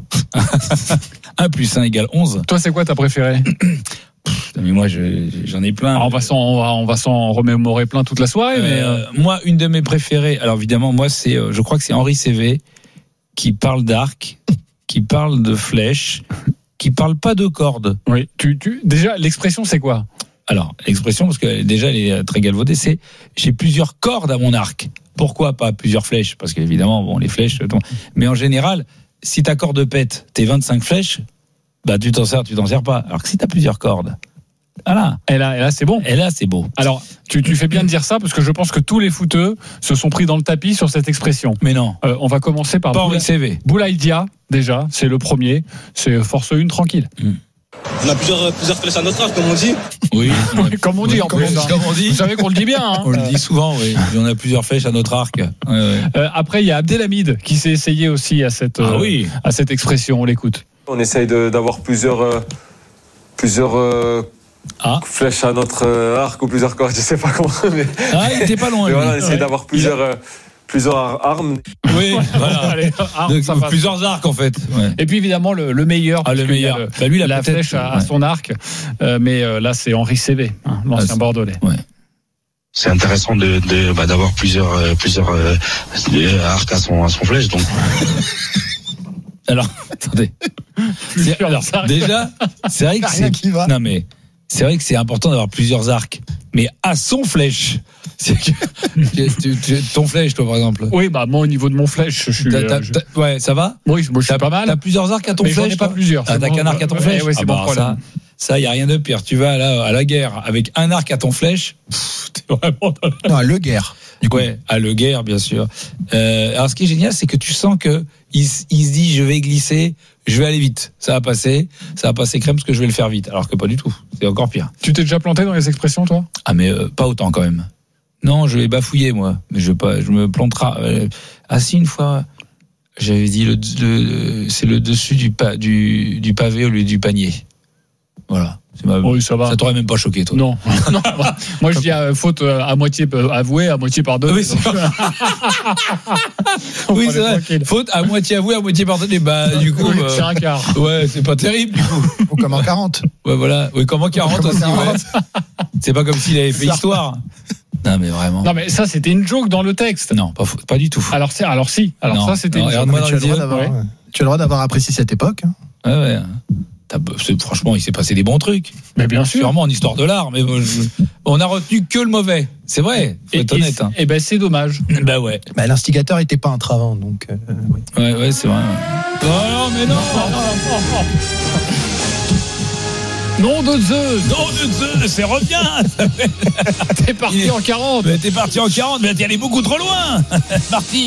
un plus un égale onze. Toi, c'est quoi ta préférée? Mais moi, je, j'en ai plein. Alors on va s'en, on va, on va s'en remémorer plein toute la soirée. Mais euh, moi, une de mes préférées. Alors évidemment, moi, c'est, je crois que c'est Henri Cévé qui parle d'arc, qui parle de flèche, qui parle pas de corde. Oui. Tu, tu, déjà, l'expression, c'est quoi? Alors, l'expression, parce que déjà, elle est très galvaudée, c'est j'ai plusieurs cordes à mon arc. Pourquoi pas plusieurs flèches? Parce qu'évidemment, bon, les flèches. Mais en général, si ta corde pète, tes vingt-cinq flèches. Bah, tu t'en sers, tu t'en sers pas. Alors que si t'as plusieurs cordes. Voilà. Et là, et là, c'est bon. Et là, c'est beau. Alors, tu, tu fais bien de dire ça parce que je pense que tous les footeux se sont pris dans le tapis sur cette expression. Mais non. Euh, on va commencer par Boula, C V. Boulaïdia, déjà, c'est le premier. C'est force une tranquille. Mm. On a plusieurs, plusieurs flèches à notre arc, comme on dit. Oui. Comme on dit, oui, en plus. Comme on dit. Vous savez qu'on le dit bien. Hein. On le dit souvent, oui. On a plusieurs flèches à notre arc. Ouais, ouais. Euh, après, il y a Abdelhamid qui s'est essayé aussi à cette, ah, euh, oui. à cette expression. On l'écoute. On essaye de, d'avoir plusieurs, euh, plusieurs euh, ah. flèches à notre euh, arc ou plusieurs cordes, je sais pas comment. Mais... Ah, il était pas loin. Mais voilà, on essaye ouais. d'avoir plusieurs, euh, plusieurs armes. Oui, voilà. Allez, armes, de, plusieurs arcs en fait. Ouais. Et puis évidemment le, le meilleur. Ah, le meilleur. Le, bah, lui, la flèche à, ouais. à son arc, euh, mais euh, là c'est Henri Cévé, hein, l'ancien ah, Bordelais. Ouais. C'est intéressant de, de bah, d'avoir plusieurs, euh, plusieurs euh, arcs à son, à son flèche, donc. Alors, attendez. C'est, alors, déjà, c'est vrai que c'est. Qui va. Non, mais c'est vrai que c'est important d'avoir plusieurs arcs. Mais à son flèche. C'est que, tu, tu, ton flèche, toi, par exemple. Oui, bah, moi, au niveau de mon flèche, je suis. T'as, t'as, t'as, ouais, ça va? Oui, moi, je suis pas mal. T'as plusieurs arcs à ton mais flèche? J'en ai pas plusieurs. Ah, t'as qu'un arc à ton flèche? Ouais, ouais, c'est ah, bon bah, ça, ça, y a rien de pire. Tu vas là, à la guerre avec un arc à ton flèche. Pff, t'es vraiment dans la... Non, à le guerre. Du coup. Ouais, à le guerre, bien sûr. Euh, alors, ce qui est génial, c'est que tu sens que il, il se dit, je vais glisser, je vais aller vite. Ça va passer, ça va passer crème parce que je vais le faire vite. Alors que pas du tout. C'est encore pire. Tu t'es déjà planté dans les expressions, toi? Ah, mais euh, pas autant quand même. Non, je vais bafouiller, moi. Mais je vais pas, je me plantera. Euh, ah, si, une fois, j'avais dit le, le c'est le dessus du, pa, du, du pavé au lieu du panier. Voilà. C'est ma... Oui, ça va. Ça t'aurait même pas choqué, toi. Non. non. Moi, je dis euh, faute euh, à moitié euh, avouée, à moitié pardonnée. Oui, c'est vrai. oui, c'est vrai. Tranquille. Faute à moitié avouée, à moitié pardonnée. Bah, du coup. Oui, euh, c'est un quart. Ouais, c'est pas terrible, du coup. Ou comme en quarante. Ouais, voilà. Oui, comme en quarante comme aussi. quarante. Ouais. C'est pas comme s'il avait fait histoire. Non, mais vraiment. Non, mais ça, c'était une joke dans le texte. Non, pas, pas du tout. Alors, c'est, alors si. Alors, non. ça, c'était non, une joke. Non, tu, as le droit d'avoir, ouais. tu as le droit d'avoir apprécié cette époque. Hein. Ouais, ouais. T'as, franchement, il s'est passé des bons trucs. Mais bien sûr. Sûrement en histoire de l'art, mais je, on a retenu que le mauvais. C'est vrai. Faut être honnête. Et, hein. et ben, c'est dommage. Bah ouais. Bah, l'instigateur était pas un travant, donc. Euh, oui. Ouais, ouais, c'est vrai. Ouais. Oh, mais non. Nom de Zeus. Nom de Zeus, c'est revient. T'es parti est... en quarante. Mais t'es parti en quarante, mais t'es allé beaucoup trop loin. Parti.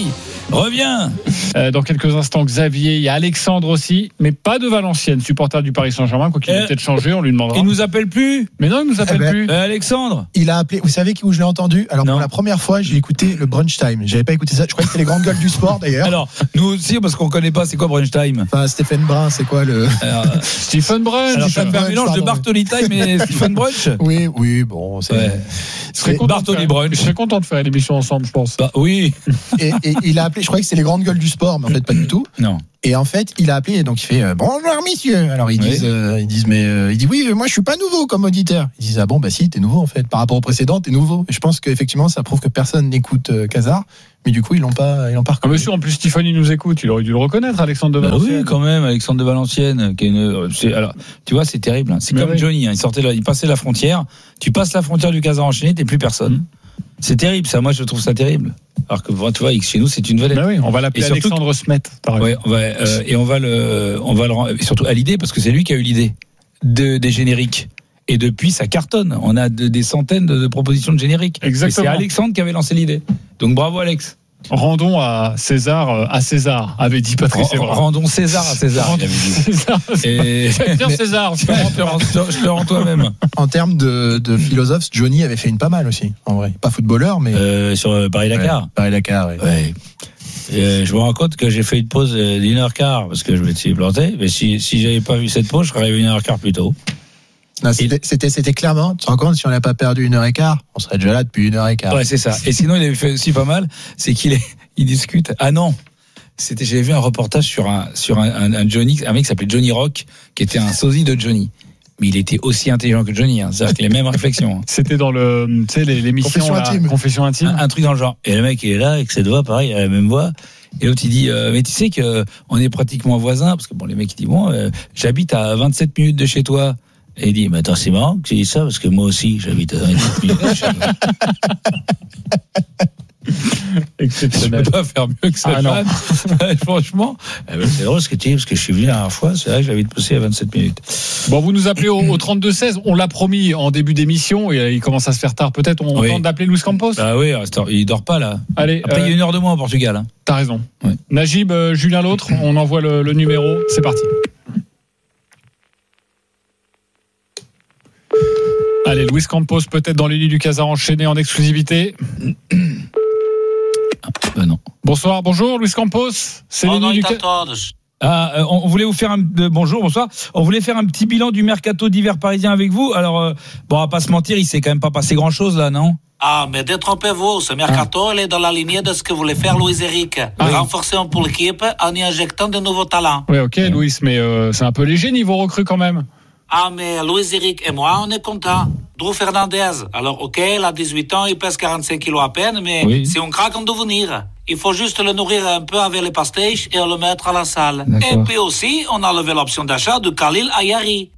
Reviens. Euh, dans quelques instants, Xavier, il y a Alexandre aussi, mais pas de Valenciennes, supporter du Paris Saint-Germain, quoi qu'il ait euh, peut-être changé, on lui demandera. Il nous appelle plus. Mais non, il nous appelle eh ben, plus. Euh, Alexandre. Il a appelé. Vous savez où je l'ai entendu? Alors non. pour la première fois, j'ai écouté le Brunch Time. J'avais pas écouté ça. Je crois que c'était les grandes gueules du sport d'ailleurs. Alors nous aussi parce qu'on connaît pas. C'est quoi Brunch Time? Enfin, Stephen Brun, c'est quoi le Alors, Stephen Brunch. Alors, ça Stephen fait un Brunch, mélange pardon. de Bartoli Time et Stephen Brunch. Oui, oui, bon, c'est. Ouais. Je serais content Bartoli de faire- Brunch. Je serais content de faire l'émission ensemble, je pense. Bah, oui. Et, et il a appelé. Je croyais que c'était les grandes gueules du sport, mais en fait pas du tout. Non. Et en fait, il a appelé, donc il fait euh, bonjour messieurs. Alors ils Oui. disent, euh, ils disent, mais euh, il dit oui, moi je suis pas nouveau comme auditeur. Ils disent ah bon bah si, t'es nouveau en fait. Par rapport au précédent, t'es nouveau. Et je pense qu'effectivement, ça prouve que personne n'écoute euh, Cazard, mais du coup ils l'ont pas, ils l'ont pas Ah, reconnu. monsieur, en plus, Stephen, il nous écoute. Il aurait dû le reconnaître, Alexandre de Bah Valenciennes. oui, quand même, Alexandre de Valenciennes. Qui est une, c'est, alors, tu vois, c'est terrible. Hein. C'est Mais comme oui. Johnny. Hein. Il sortait, là, il passait la frontière. Tu passes la frontière du Casar enchaîné, t'es plus personne. Mmh. C'est terrible, ça. Moi, je trouve ça terrible. Alors que, tu vois, chez nous, c'est une vedette. Bah oui, on va l'appeler Et surtout- Alexandre Smet, par exemple. Ouais, on va, euh, et on va le, on va le, rend- surtout à l'idée, parce que c'est lui qui a eu l'idée de, des génériques. Et depuis, ça cartonne. On a de- des centaines de, de propositions de génériques. Exactement. Et c'est Alexandre qui avait lancé l'idée. Donc bravo, Alex. Rendons à César, euh, à César, avait dit Patrice Evra. Rendons César à César. Rendons il avait dit. César. Et... Dire César. je te rends- je te le rends toi-même. En termes de, de philosophe, Johnny avait fait une pas mal aussi, en vrai. Pas footballeur, mais Euh, sur euh, Paris-Dakar. Ouais, Paris-Dakar. Ouais. Ouais. Et, euh, je me rends compte que j'ai fait une pause euh, d'une heure quart parce que je me suis planté. Mais si, si j'avais pas vu cette pause, je serais arrivé une heure quart plus tôt. Non, c'était, c'était, c'était clairement. Tu te rends compte, si on n'avait pas perdu une heure et quart, on serait déjà là depuis une heure et quart. Ouais, c'est ça. Et sinon, il avait fait aussi pas mal, c'est qu'il est, il discute. Ah non. C'était, j'avais vu un reportage sur un, sur un, un, un Johnny, un mec qui s'appelait Johnny Rock, qui était un sosie de Johnny. Mais il était aussi intelligent que Johnny, hein. C'est-à-dire que les mêmes réflexions. Hein. C'était dans le, tu sais, les- l'émission Confession là, intime. Confession intime. Un, un truc dans le genre. Et le mec, il est là, avec cette voix, pareil, il a la même voix. Et l'autre, il dit, euh, mais tu sais que on est pratiquement voisins, parce que bon, les mecs, ils disent, bon, euh, j'habite à vingt-sept minutes de chez toi. Et il dit, mais attends, c'est marrant que tu dis ça, parce que moi aussi, j'habite à vingt-sept minutes de chez toi. Je Exceptionnel. peux pas faire mieux que ça. Ah non. Franchement, eh ben, c'est drôle ce que tu dis, parce que je suis venu la dernière fois, c'est vrai que j'habite pousser à vingt-sept minutes. Bon, vous nous appelez au, au trente-deux seize. On l'a promis en début d'émission et il commence à se faire tard. Peut-être on Oui. tente d'appeler Luis Campos. Bah oui, il dort pas là. Allez, Après, il y a euh, une heure de moins au Portugal. Hein. t'as raison. Ouais. Najib, euh, Julien l'autre, on envoie le, le numéro. C'est parti. Allez, Luis Campos peut-être dans les lits du Casar enchaîné en exclusivité. Bah non. Bonsoir, bonjour Luis Campos. C'est les lits du Casar. Ah, euh, on voulait vous faire un euh, bonjour, bonsoir. On voulait faire un petit bilan du mercato d'hiver parisien avec vous. Alors, euh, bon, on va pas se mentir, il s'est quand même pas passé grand-chose là, non? Ah, mais détrompez-vous, ce mercato, il est dans la lignée de ce que voulait faire Louis-Éric. Ah. Renforcer un peu l'équipe en y injectant de nouveaux talents. Oui, ok, Luis, mais euh, c'est un peu léger niveau recrue quand même. Ah, mais Louis-Éric et moi, on est contents. Drew Fernandez, alors ok, il a dix-huit ans, il pèse quarante-cinq kilos à peine, mais Oui. c'est un crack en devenir. Il faut juste le nourrir un peu avec les pastéis et le mettre à la salle. D'accord. Et puis aussi, on a levé l'option d'achat de Khalil Ayari.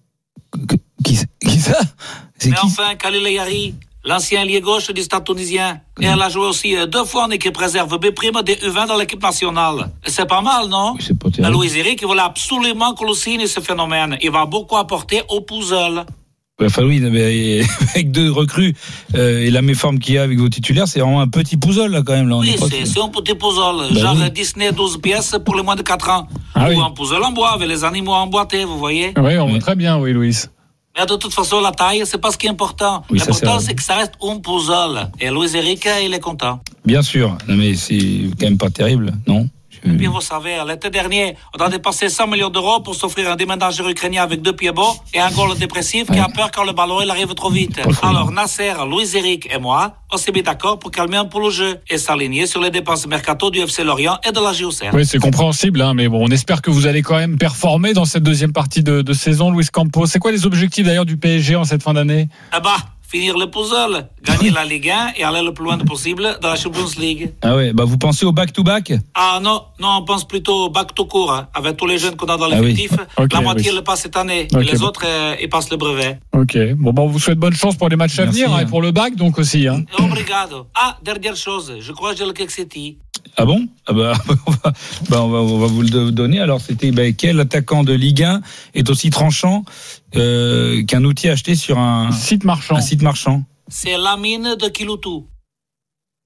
Qui, qui ça? C'est Mais qui? enfin, Khalil Ayari, l'ancien ailier gauche du Stade tunisien. Et elle a joué aussi euh, deux fois en équipe réserve B prime des U vingt dans l'équipe nationale. C'est pas mal, non? Oui, c'est pas Mais terrible. Louis-Éric, il voulait absolument qu'on le signe ce phénomène. Il va beaucoup apporter au puzzle. Enfin oui, mais avec deux recrues euh, et la méforme qu'il y a avec vos titulaires, c'est vraiment un petit puzzle là quand même. Là, on Oui, est pas- c'est, c'est un petit puzzle. Bah genre oui. Disney douze pièces pour les moins de quatre ans. Ah Ou oui. un puzzle en bois avec les animaux emboîtés, vous voyez? Oui, on Oui. voit très bien, oui, Luis. Mais de toute façon, la taille, c'est pas ce qui est important. Oui, ça, L'important, c'est- c'est que ça reste un puzzle. Et Louis-Éric, il est content. Bien sûr, non, mais c'est quand même pas terrible, non? Et puis, vous savez, l'été dernier, on a dépensé cent millions d'euros pour s'offrir un déménageur ukrainien avec deux pieds beaux et un goal dépressif qui a peur quand le ballon il arrive trop vite. Alors, Nasser, Louis-Éric et moi, on s'est mis d'accord pour calmer un peu le jeu et s'aligner sur les dépenses mercato du F C Lorient et de la J O C R. Oui, c'est compréhensible, hein, mais bon, on espère que vous allez quand même performer dans cette deuxième partie de, de saison, Luis Campos. C'est quoi les objectifs d'ailleurs du P S G en cette fin d'année? Eh bah, finir le puzzle, gagner la Ligue un et aller le plus loin possible dans la Champions League. Ah ouais, bah vous pensez au back-to-back? Ah non, non, on pense plutôt au back to court, hein, avec tous les jeunes qu'on a dans Ah oui. l'effectif. Ok, la moitié oui. le passe cette année, Ok, et les bon. autres, euh, ils passent le brevet. Ok, bon, bah, on vous souhaite bonne chance pour les matchs à Merci, venir hein, hein. et pour le bac donc aussi. Hein. Obrigado. Ah, dernière chose, je crois que j'ai le Kexeti. Ah bon? Ah bah, on va, bah on va, on va vous le donner. Alors c'était bah, quel attaquant de Ligue un est aussi tranchant euh, qu'un outil acheté sur un Site marchand. un site marchand? C'est Lamine de Kiloutou.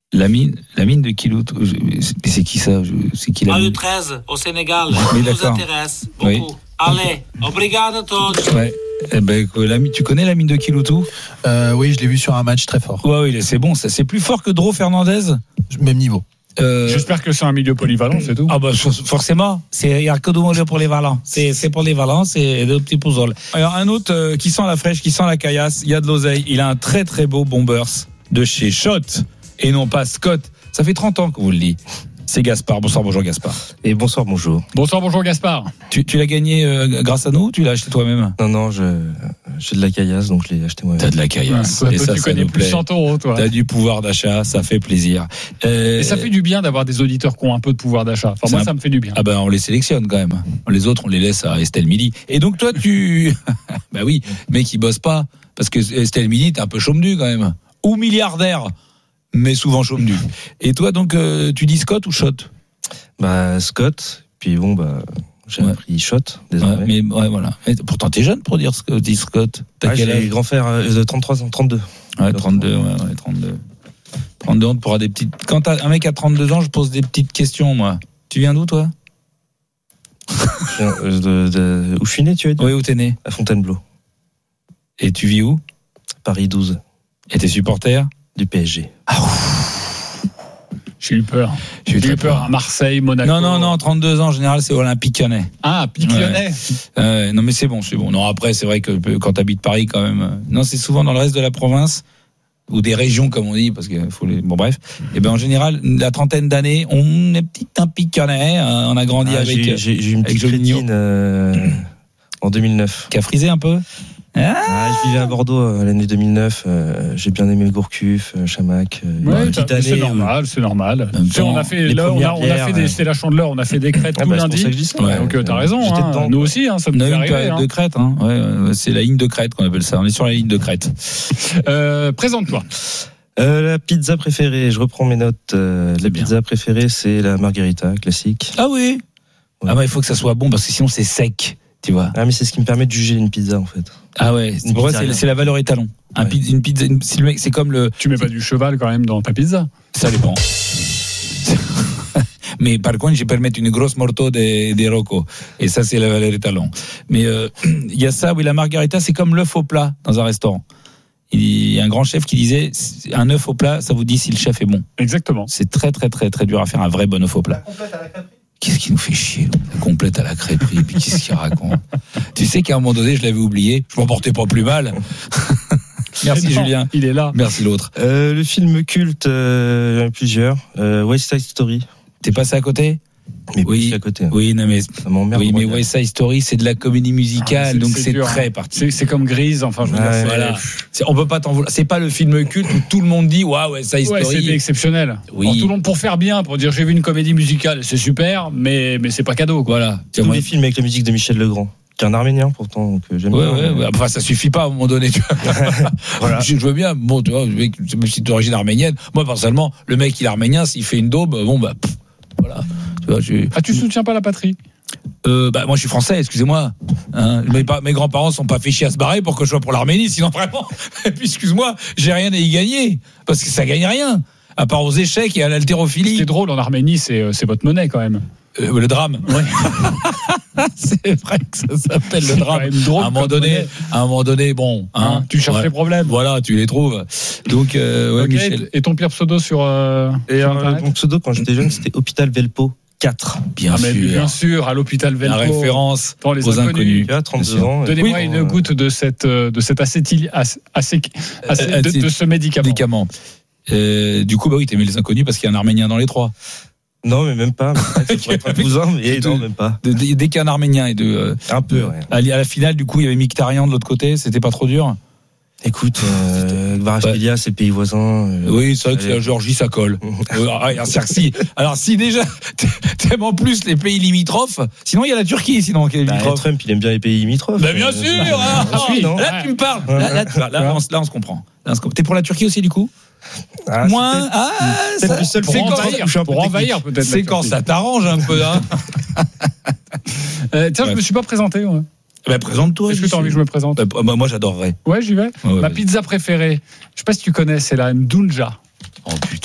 La mine, la mine de Kiloutou, c'est qui ça? C'est qui la A mine? U treize au Sénégal, Oui, nous d'accord. intéresse beaucoup. Oui. Allez, obrigado tous. Ouais. Eh ben, la mine, tu connais la mine de Kiloutou? Euh, oui, je l'ai vu sur un match très fort. Ouais, oui, c'est bon, ça. C'est plus fort que Dro Fernandez? Même niveau. Euh... J'espère que c'est un milieu polyvalent, c'est tout. Ah bah forcément, c'est il y a que deux milieux polyvalents. C'est c'est polyvalent, c'est deux petits pouzoles. Alors un autre euh, qui sent la fraîche, qui sent la caillasse, il y a de l'oseille. Il a un très très beau bombers de chez Schott et non pas Scott. Ça fait trente ans que vous le dites. C'est Gaspard. Bonsoir, bonjour Gaspard. Et bonsoir, bonjour. Bonsoir, bonjour Gaspard. Tu, tu l'as gagné euh, grâce à nous ou tu l'as acheté toi-même? Non, non, je, j'ai de la caillasse, donc je l'ai acheté moi-même. T'as de la caillasse. Ouais, et toi, ça, tu ça connais nous plus de plaît. cent euros, toi. T'as du pouvoir d'achat, ça fait plaisir. Euh, Et ça fait du bien d'avoir des auditeurs qui ont un peu de pouvoir d'achat. Enfin, moi, un... ça me fait du bien. Ah ben, on les sélectionne quand même. Les autres, on les laisse à Estelle Midi. Et donc, toi, tu. Bah oui, mec, il bosse pas. Parce que Estelle Midi, t'es un peu chôme-nu quand même. Ou milliardaire, mais souvent chôme-nu. Et toi, donc, euh, tu dis Scott ou Schott? Bah, Scott, puis bon, bah, j'ai ouais. appris Schott, désormais. Ouais, mais ouais, voilà. Et pourtant, t'es jeune pour dire Scott. Dis Scott. T'as ah, quel âge? Grand frère de trente-trois ans, trente-deux. Ouais, trente-deux, ouais, ouais, trente-deux. trente-deux, on pourra des petites. Quand t'as un mec à trente-deux ans, je pose des petites questions, moi. Tu viens d'où, toi? de, de, de, Où je suis né, tu as dit? Oui, où t'es né? À Fontainebleau. Et tu vis où? Paris douze. Et t'es supporter? Du P S G. Ah, J'ai eu peur. J'ai eu peur. peur à Marseille, Monaco. Non, non, non, trente-deux ans, en général, c'est Olympique Lyonnais. Ah, Olympique Lyonnais. Ouais. Euh, non, mais c'est bon, c'est bon. Non, après, c'est vrai que quand t'habites Paris, quand même. Non, c'est souvent dans le reste de la province, ou des régions, comme on dit, parce que faut les. Bon, bref. Et ben, en général, la trentaine d'années, on est petit Olympique Lyonnais. On a grandi ah, avec. J'ai, j'ai, j'ai une petite crétine euh, en deux mille neuf. Qui a frisé un peu? Ah, ah, je vivais à Bordeaux euh, l'année deux mille neuf. Euh, j'ai bien aimé le Gourcuff, euh, Chamac. Euh, ouais, une petite année, c'est normal, c'est normal. Tu on a fait là, on a, on a fait des, c'est la Chandeleur, on a fait des crêtes ah, tout bah, lundi. Ouais, donc ouais, t'as raison. Hein, dedans, nous quoi. Aussi, hein, ça nous arrive. Hein. De crête, hein. Ouais, c'est la ligne de crête qu'on appelle ça. On est sur la ligne de crête. Euh, présente-toi. Euh, la pizza préférée, je reprends mes notes. Euh, la pizza bien. préférée, c'est la margherita classique. Ah oui. Ouais. Ah bah il faut que ça soit bon parce que sinon c'est sec. Tu vois. Ah mais c'est ce qui me permet de juger une pizza en fait. Ah ouais, c'est pour c'est, c'est la valeur étalon. Un ouais. pizza, une pizza, une, c'est, le mec, c'est comme le. Tu mets pas du cheval quand même dans ta pizza? Ça dépend. Mais par contre, je peux mettre une grosse morceau de, de Rocco. Et ça, c'est la valeur étalon. Mais il euh, y a ça, oui, la margarita, c'est comme l'œuf au plat dans un restaurant. Il y a un grand chef qui disait un œuf au plat, ça vous dit si le chef est bon. Exactement. C'est très très très très dur à faire un vrai bon œuf au plat. Qu'est-ce qui nous fait chier, la complète à la crêperie, puis qu'est-ce qu'il raconte? Tu sais qu'à un moment donné, je l'avais oublié, je m'en portais pas plus mal. Merci non, Julien. Il est là. Merci l'autre. Euh, le film culte, euh, il y en a plusieurs. Euh, West Side Story. T'es passé à côté? Mais oui, à côté. Hein. Oui, non mais ça m'emmerde. Oui, mais West Side Story, c'est de la comédie musicale, ah, c'est, donc c'est, c'est très particulier. C'est, c'est comme Grise, enfin, je veux ah, dire, voilà. C'est, on peut pas t'en vouloir. C'est pas le film culte où tout le monde dit, waouh, West Side Story. Ouais, c'était exceptionnel. Oui. Alors, tout le monde pour faire bien, pour dire j'ai vu une comédie musicale, c'est super, mais mais c'est pas cadeau, quoi. Voilà. Tous moi... les films avec la musique de Michel Legrand. Qui est un Arménien pourtant que j'aime ouais, bien. Ouais, ouais. Enfin, ça suffit pas à un moment donné. Tu vois. Voilà. Je veux bien. Bon, tu vois, c'est d'origine arménienne. Moi, personnellement, le mec il est arménien, s'il fait une daube, bon bah, pff, voilà. Tu vois, je... Ah, tu soutiens pas la patrie? Euh, bah moi je suis français, excusez-moi. Hein, mes, mes grands-parents sont pas fait chier à se barrer pour que je sois pour l'Arménie, sinon vraiment. Et puis excuse-moi, j'ai rien à y gagner parce que ça gagne rien, à part aux échecs et à l'haltérophilie. C'est drôle en Arménie, c'est c'est votre monnaie quand même. Euh, le drame. Ouais. C'est vrai que ça s'appelle le drame. Drôle, à un moment donné, à un moment donné, bon, hein, hein, tu cherches ouais. les problèmes. Voilà, tu les trouves. Donc, euh, ouais, okay. Michel. Et ton pire pseudo sur. Euh, et sur euh, mon pseudo quand j'étais jeune, c'était Hôpital Velpo. quatre. Bien ah, sûr. Mais bien sûr, à l'hôpital Velpo. La référence dans les aux inconnus. Tu as trente-deux ans. Donnez-moi oui, une euh... goutte de cette de cet acétyl assez, assez, assez euh, de, de ce médicament. médicament. Euh, du coup, bah oui, t'aimais les inconnus parce qu'il y a un Arménien dans les trois. Non, mais même pas. Ça pourrait être un cousin, mais non, même pas. De, de, dès qu'il y a un Arménien et de. Euh, un peu, ouais. À, à la finale, du coup, il y avait Mkhitaryan de l'autre côté. C'était pas trop dur. Écoute, euh, Varashkelia, ouais. C'est le pays voisin. Euh, oui, c'est vrai que c'est la Géorgie, ça colle. alors, si, alors, si déjà, t'aimes en plus les pays limitrophes, sinon il y a la Turquie, sinon, qui est limitrophe. Bah, Trump, il aime bien les pays limitrophes. Bah, bien sûr! Euh, ah, ah, oui, là, là, tu me parles. Là, là, tu parles. Là, là, on, là, on se comprend. Là, on se comprend. T'es pour la Turquie aussi, du coup? Ah, Moins, c'est ah, c'est ça, le seul pour envahir, pour, pour envahir peut-être. C'est quand ça t'arrange un peu, hein. euh, tiens, ouais. Je me suis pas présenté, ouais. Bah, présente-toi. Est-ce que tu as envie que je me présente? bah, bah, Moi, j'adorerais. Ouais, j'y vais. Ouais, Ma vas-y. pizza préférée, je sais pas si tu connais, c'est la Ndunja. Oh putain.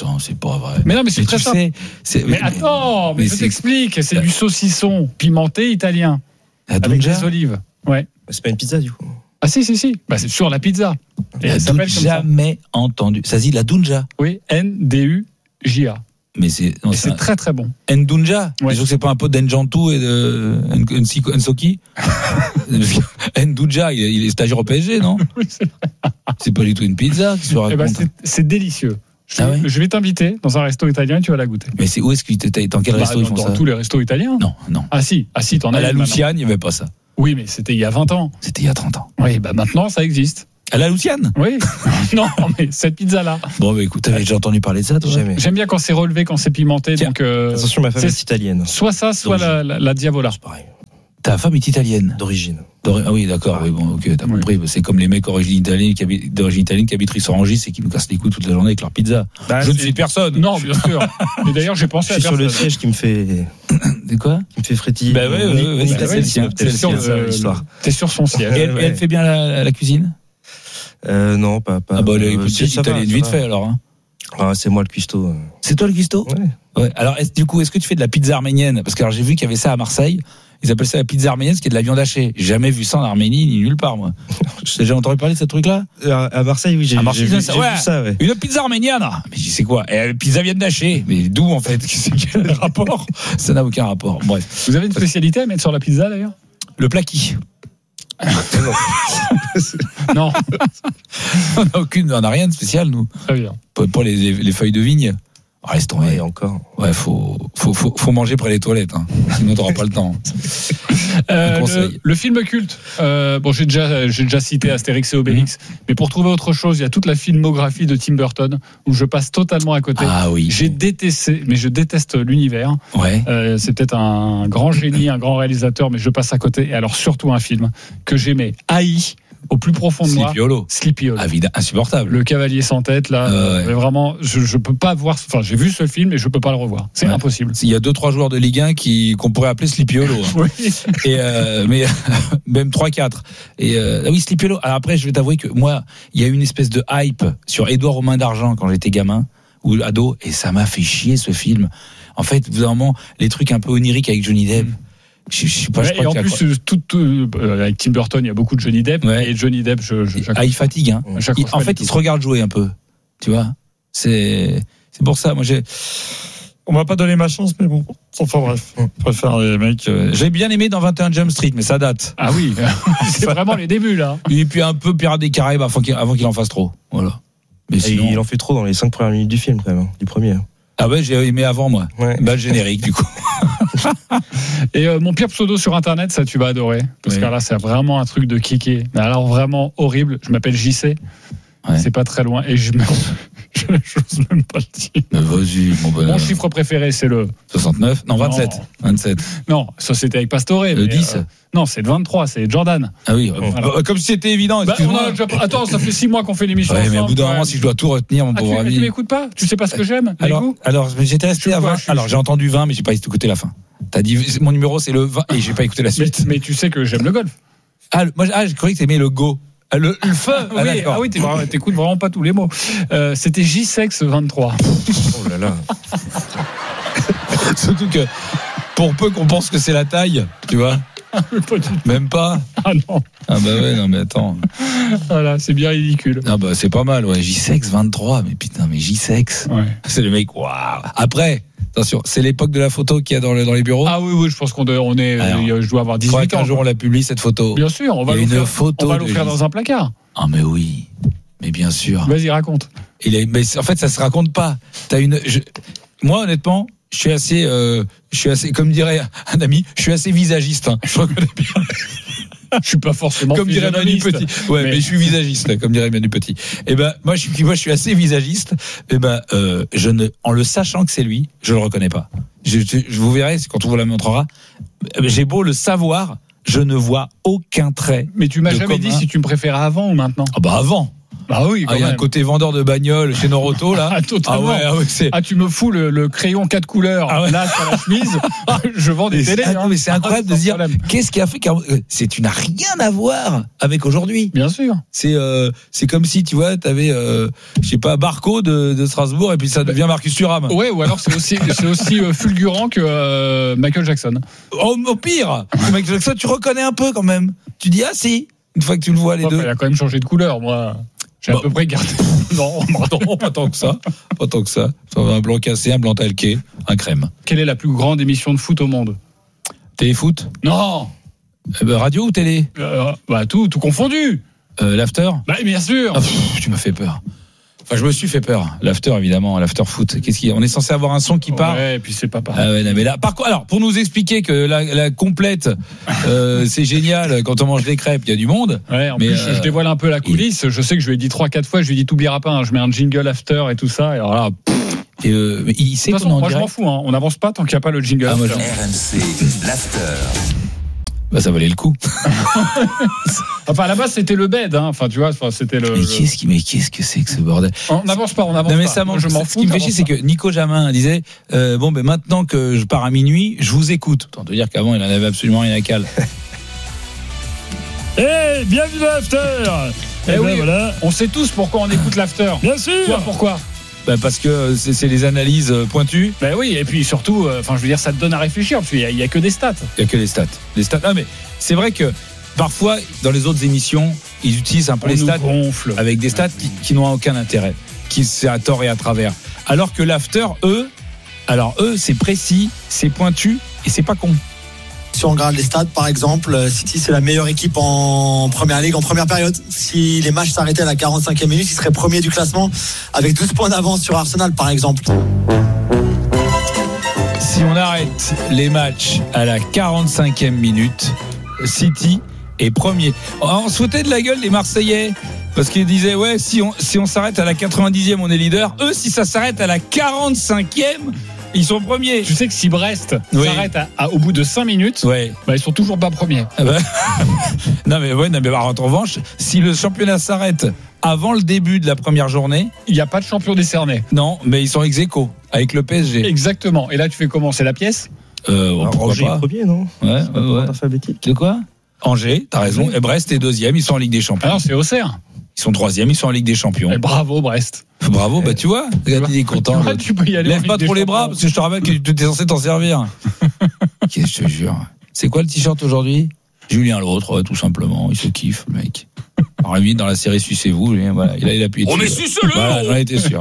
attends, c'est pas vrai. Mais non, mais c'est mais très simple. Sais, c'est... Mais attends, mais, mais je c'est... t'explique. C'est du saucisson pimenté italien. La avec des olives. Ouais. C'est pas une pizza, du coup. Ah si, si, si. Bah, c'est sur la pizza. Et la Dunja, jamais ça. entendu. Ça se dit la Dunja. Oui, N D U J A. Mais c'est, non, c'est un... très très bon. Ndunja. Ouais. Je trouve que c'est pas un pote d'Enjantou et de Nsoki. Ndunja, il, il est stagiaire au P S G, non? Oui, c'est vrai. C'est pas du tout une pizza qui se raconte. Eh ben, c'est, c'est délicieux. Je, ah ouais je vais t'inviter dans un resto italien et tu vas la goûter. Mais c'est où est-ce que tu étais? Dans quel bah, resto dans, ils font dans ça? Dans tous les restos italiens. Non, non. Ah si, ah si, t'en as. À la Luciane, il n'y avait pas ça. Oui, mais c'était il y a vingt ans. C'était il y a trente ans. Oui, bah maintenant ça existe. À la Luciane? Oui. Non, mais cette pizza-là. Bon, bah écoute, t'avais déjà entendu parler de ça, toi? Jamais. J'aime bien quand c'est relevé, quand c'est pimenté. Donc, euh, attention, ma femme est, est italienne. Soit ça, soit la, la, la Diavola. C'est pareil. Ta femme est italienne? D'origine. D'ori... Ah oui, d'accord, oui, bon, ok, t'as compris. Oui. C'est comme les mecs d'origine italienne qui habitent, d'origine italienne qui habitent Rissorangis et qui nous cassent les couilles toute la journée avec leur pizza. Bah, je ne suis personne. Non, bien sûr. Et d'ailleurs, j'ai pensé à personne. Je suis sur le siège qui me fait. De quoi? Qui me fait frétiller. Bah ouais, ouais, ouais, c'est c'est le l'histoire. T'es sur son siège. Et elle, elle fait bien la, la cuisine? Euh, non, pas, pas. Ah bah, là, écoute, c'est italienne vite fait, alors, hein. Ah, c'est moi le cuistot. C'est toi le cuistot? Ouais. Ouais. Alors, est-ce, du coup, est-ce que tu fais de la pizza arménienne? Parce que alors, j'ai vu qu'il y avait ça à Marseille. Ils appellent ça la pizza arménienne, ce qui est de la viande hachée. J'ai jamais vu ça en Arménie, ni nulle part, moi. J'ai déjà entendu parler de ce truc-là? À Marseille, oui, j'ai, à Marseille, j'ai, vu, ça, j'ai ouais, vu ça, ouais. Une pizza arménienne? Mais c'est quoi? Et la pizza viande hachée. Mais d'où, en fait? Quel rapport? Ça n'a aucun rapport. Bref. Vous avez une spécialité à mettre sur la pizza, d'ailleurs? Le plaki. Non. On n'a aucune, on n'a rien de spécial, nous. Très bien. Pour, pour les, les, les feuilles de vigne. Reste tomber. Ouais, encore. Ouais, faut, faut, faut, faut manger près des toilettes, hein. Sinon t'auras pas le temps. Euh, le, le film culte. Euh, bon, j'ai déjà, j'ai déjà cité Astérix et Obélix, mmh. mais pour trouver autre chose, il y a toute la filmographie de Tim Burton où je passe totalement à côté. Ah oui. J'ai détesté, mais je déteste l'univers. Ouais. Euh, c'est peut-être un grand génie, un grand réalisateur, mais je passe à côté. Et alors surtout un film que j'aimais, haï. Au plus profond de moi, Sleepy Hollow. Sleepy Hollow. Ah, évidemment, insupportable. Le cavalier sans tête, là, euh, ouais. Vraiment, je, je peux pas voir. Enfin, j'ai vu ce film et je peux pas le revoir. C'est ouais. impossible. Il y a deux, trois joueurs de Ligue un qui qu'on pourrait appeler Sleepy Hollow. Hein. Oui. Et euh, mais même trois, quatre. Et euh, oui, Sleepy Hollow. Alors après, je vais t'avouer que moi, il y a eu une espèce de hype sur Édouard aux mains d'argent quand j'étais gamin ou ado, et ça m'a fait chier ce film. En fait, vraiment, les trucs un peu oniriques avec Johnny Depp. Mm. Je, je sais pas, ouais, je et en plus, tout, tout, euh, avec Tim Burton, il y a beaucoup de Johnny Depp. Ouais. Et Johnny Depp, je, je, ah, il fatigue. Hein. Il, en fait, il se regarde jouer un peu. Tu vois, c'est c'est pour ça. Moi, j'ai. On m'a pas donné ma chance, mais bon. Enfin bref, on préfère les mecs. Euh... J'ai bien aimé dans vingt et un Jump Street, mais ça date. Ah oui, c'est vraiment les débuts là. Et puis un peu Pirates des Caraïbes avant qu'il, avant qu'il en fasse trop. Voilà. Mais sinon... il en fait trop dans les cinq premières minutes du film quand même, du premier. Ah ouais, j'ai aimé avant moi. Ouais. Bah le générique du coup. Et euh, mon pire pseudo sur internet, ça tu vas adorer. Parce oui. que là, c'est vraiment un truc de kicker. Mais alors vraiment horrible. Je m'appelle J C. Ouais. C'est pas très loin. Et je me... je n'ose même pas le dire. Mais vas-y, mon bonheur. Mon chiffre préféré, c'est le soixante-neuf. Non, vingt-sept. Non. vingt-sept. Non, ça c'était avec Pastore. Le mais, dix. Euh, non, c'est le vingt-trois, c'est Jordan. Ah oui, voilà. Comme si c'était évident. Bah, on a déjà... Attends, ça fait six mois qu'on fait l'émission. Ouais, ensemble, mais au bout d'un moment, ouais. si je dois tout retenir, mon ah, pauvre tu, ami. Tu m'écoutes pas? Tu sais pas ce que j'aime? Alors, alors j'étais resté à vingt. Suis... Alors, j'ai entendu vingt, mais j'ai pas écouté la fin. T'as dit, mon numéro, c'est le vingt, et j'ai pas écouté la suite. Mais, mais tu sais que j'aime le golf. Ah, moi, ah, je croyais que t'aimais le go. Le, le feu. Ah, oui, ah oui, t'écoutes vraiment pas tous les mots. Euh, c'était J-Sex vingt-trois. Oh là là. Surtout que, pour peu qu'on pense que c'est la taille, tu vois. Pas Même pas. Ah non. Ah bah ouais, non mais attends. Voilà, c'est bien ridicule. Ah bah c'est pas mal, ouais. J-Sex vingt-trois, mais putain, mais J-Sex. Ouais. C'est le mec, waouh. Après, attention, c'est l'époque de la photo qu'il y a dans, le, dans les bureaux. Ah oui, oui, je pense qu'on doit, on est, alors, je dois avoir dix-huit ans. Un jour on la publie cette photo. Bien sûr, on va l'offrir, on va l'offrir dans un placard. Ah mais oui, mais bien sûr. Vas-y, raconte. Il est, mais en fait, ça se raconte pas. T'as une, je, moi honnêtement, je suis assez, euh, je suis assez, comme dirait un ami, je suis assez visagiste. Hein. Je reconnais bien. Je suis pas forcément comme dirait Manu Petit. Ouais, mais... mais je suis visagiste, comme dirait Manu Petit. Et ben moi je suis moi je suis assez visagiste. Et ben euh, je ne en le sachant que c'est lui, je le reconnais pas. Je, je, je vous verrai quand on vous la montrera. J'ai beau le savoir, je ne vois aucun trait. Mais tu m'as jamais commun. dit si tu me préférais avant ou maintenant. Ah bah avant. Bah oui, ah, il y a un côté vendeur de bagnole chez Noroto là. Ah, totalement. Ah, ouais, ah, ouais, c'est... ah tu me fous le, le crayon quatre couleurs ah ouais. là sur la chemise. Je vends des télés. Ah, hein. Mais c'est incroyable ah, de dire problème. Qu'est-ce qui a fait car... c'est tu n'as rien à voir avec aujourd'hui. Bien sûr. C'est euh, c'est comme si tu vois, tu avais euh, je sais pas Barco de, de Strasbourg et puis ça devient Marcus Thuram. Ouais, ou alors c'est aussi c'est aussi euh, fulgurant que euh, Michael Jackson. Au, au pire, Michael Jackson, tu reconnais un peu quand même. Tu dis ah si, une fois que tu le vois les ouais, deux. Il a quand même changé de couleur, moi. J'ai bon. à peu près gardé. Non, non, pas tant que ça. Pas tant que ça. Un blanc cassé, un blanc talqué, un crème. Quelle est la plus grande émission de foot au monde? Téléfoot? Non. Euh, bah, radio ou télé? euh, Bah tout, tout confondu. Euh, l'after? Bah bien sûr. Ah, pff, tu m'as fait peur. Enfin, je me suis fait peur. L'after, évidemment, l'after foot. Qu'est-ce qu'il y a? On est censé avoir un son qui part. Ouais, et puis c'est pas pareil. Ah ouais, non, mais là, par contre, alors, pour nous expliquer que la, la complète, euh, c'est génial quand on mange des crêpes, il y a du monde. Ouais, en mais plus, euh, je dévoile un peu la coulisse. Il... Je sais que je lui ai dit trois, quatre fois, je lui ai dit t'oublieras pas, hein, je mets un jingle after et tout ça. Et alors là, et euh, il sait de toute façon, moi, je m'en fous, hein. On n'avance pas tant qu'il n'y a pas le jingle. Ah, moi, R M C, l'after. Bah, ça valait le coup. Enfin, à la base, c'était le bed, hein. Enfin, tu vois, c'était le. Mais qu'est-ce qui, mais qu'est-ce que c'est que ce bordel? On n'avance pas, on avance non, mais pas. Ça Moi, je m'en ce fous. Ce qui me fait chier, c'est que Nico Jamin disait, euh, bon, ben, maintenant que je pars à minuit, je vous écoute. Autant te dire qu'avant, il en avait absolument rien à cale. Eh, hey, bienvenue dans l'after. Eh, eh oui, ben, voilà. On sait tous pourquoi on écoute l'after. Bien sûr. Toi, pourquoi? Bah parce que c'est, c'est les analyses pointues. Ben bah oui, et puis surtout, enfin, euh, je veux dire, ça te donne à réfléchir, parce qu'il y a, il y a que des stats. Il y a que des stats. Les stats. Ah, mais c'est vrai que parfois, dans les autres émissions, ils utilisent un peu on les stats gonfle. Avec des stats qui, qui n'ont aucun intérêt, qui c'est à tort et à travers. Alors que l'after, eux, alors eux, c'est précis, c'est pointu et c'est pas con. Si on regarde les stats, par exemple, City, c'est la meilleure équipe en première ligue, en première période. Si les matchs s'arrêtaient à la quarante-cinquième minute, il serait premier du classement avec douze points d'avance sur Arsenal, par exemple. Si on arrête les matchs à la quarante-cinquième minute, City est premier. On se foutait de la gueule des Marseillais. Parce qu'ils disaient, ouais, si on, si on s'arrête à la quatre-vingt-dixième, on est leader. Eux, si ça s'arrête à la quarante-cinquième, ils sont premiers. Tu sais que si Brest oui. s'arrête à, à, au bout de cinq minutes, ouais. bah, ils sont toujours pas premiers. Ah bah. non, mais ouais, non, mais en revanche, si le championnat s'arrête avant le début de la première journée, il n'y a pas de champion décerné. Non, mais ils sont ex aequo avec le P S G. Exactement. Et là, tu fais comment? C'est la pièce euh, Angers est premier, non? Ouais, ouais, ouais. Alphabétique. De quoi? Angers, t'as raison. Et Brest est deuxième, ils sont en Ligue des Champions. Ah non, c'est Auxerre. Ils sont troisième, ils sont en Ligue des Champions. Et bravo Brest. Bravo, bah tu vois, regarde, il est content. Tu, vois, tu peux y aller. Lève pas trop les bras parce que je te rappelle que tu es censé t'en servir. Qu'est-ce que je te jure. C'est quoi le t-shirt aujourd'hui? Julien l'autre, ouais, tout simplement. Il se kiffe, le mec. Alors, lui, dans la série Sucez-vous, lui, voilà, il a, il a appuyé. On est sucez-le. Voilà, j'en étais sûr.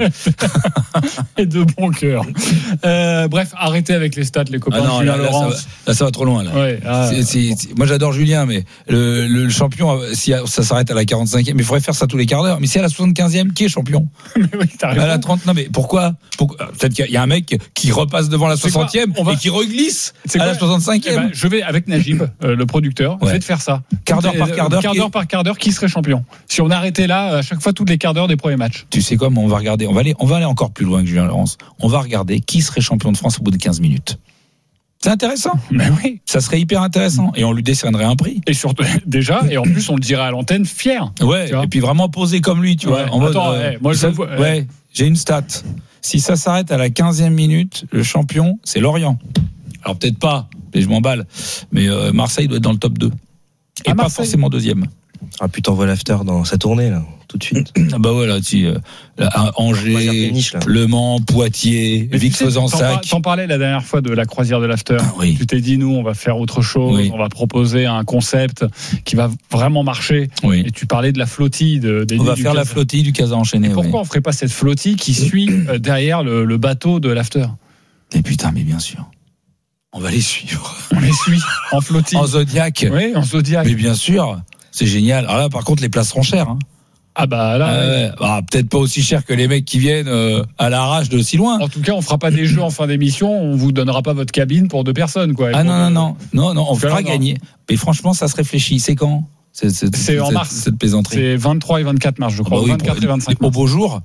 Et de bon cœur. Euh, bref, arrêtez avec les stats, les copains. Ah non, Julien là, là, ça va, là, ça va trop loin, là. Ouais, ah, c'est, c'est, c'est, moi, j'adore Julien, mais le, le, le champion, si ça s'arrête à la quarante-cinquième, mais il faudrait faire ça tous les quarts d'heure. Mais c'est à la soixante-quinzième, qui est champion? Mais oui, t'as raison. À la trente, non, mais pourquoi, pourquoi Peut-être qu'il y a un mec qui repasse devant la soixantième va... et qui reglisse à quoi la soixante-cinquième. Eh ben, je vais, avec Najib, euh, le producteur, ouais. je vais te faire ça. Quart d'heure par quart d'heure. Quart d'heure par quart d'heure, qui serait champion? Si on arrêtait là, à chaque fois, tous les quarts d'heure des premiers matchs. Tu sais quoi, on va regarder, on va aller, on va aller encore plus loin que Julien Laurence. On va regarder qui serait champion de France au bout de quinze minutes. C'est intéressant. Mais oui. Ça serait hyper intéressant. Et on lui décernerait un prix. Et surtout, déjà, et en plus, on le dirait à l'antenne fier. Ouais. Et puis vraiment posé comme lui, tu ouais. vois. En Attends, mode, ouais, moi, je ça, vois, ouais. ouais. J'ai une stat. Si ça s'arrête à la quinzième minute, le champion, c'est Lorient. Alors peut-être pas, mais je m'emballe. Mais euh, Marseille doit être dans le top deux. Et ah, pas Marseille. Forcément deuxième. Ah, puis t'envoies l'after dans sa tournée, là, tout de suite. Ah bah ouais, là, tu, euh, là, Angers, niche, là. Le Mans, Poitiers, Vic-Fezensac. Tu t'en parlais la dernière fois de la croisière de l'after. Ah, oui. Tu t'es dit, nous, on va faire autre chose, oui. on va proposer un concept qui va vraiment marcher. Oui. Et tu parlais de la flottille. De, des on va faire Casa. La flottille du Casa enchaîné. Et pourquoi oui. on ferait pas cette flottille qui suit euh, derrière le, le bateau de l'after? Mais putain, mais bien sûr. On va les suivre. On les suit en flottille. En Zodiac. Oui, en Zodiac. Mais bien sûr. C'est génial. Alors là, par contre, les places seront chères. Hein. Ah bah là, euh, ouais. bah, peut-être pas aussi cher que les mecs qui viennent euh, à l'arrache de si loin. En tout cas, on fera pas des jeux en fin d'émission. On vous donnera pas votre cabine pour deux personnes, quoi. Ah non non non non non, on fera non. gagner. Mais franchement, ça se réfléchit. C'est quand? C'est, c'est, c'est en cette, mars. Cette plaisanterie. C'est vingt-trois et vingt-quatre mars, je crois. Bah oui, vingt-quatre pour, et vingt-cinq mars. Au beau jour.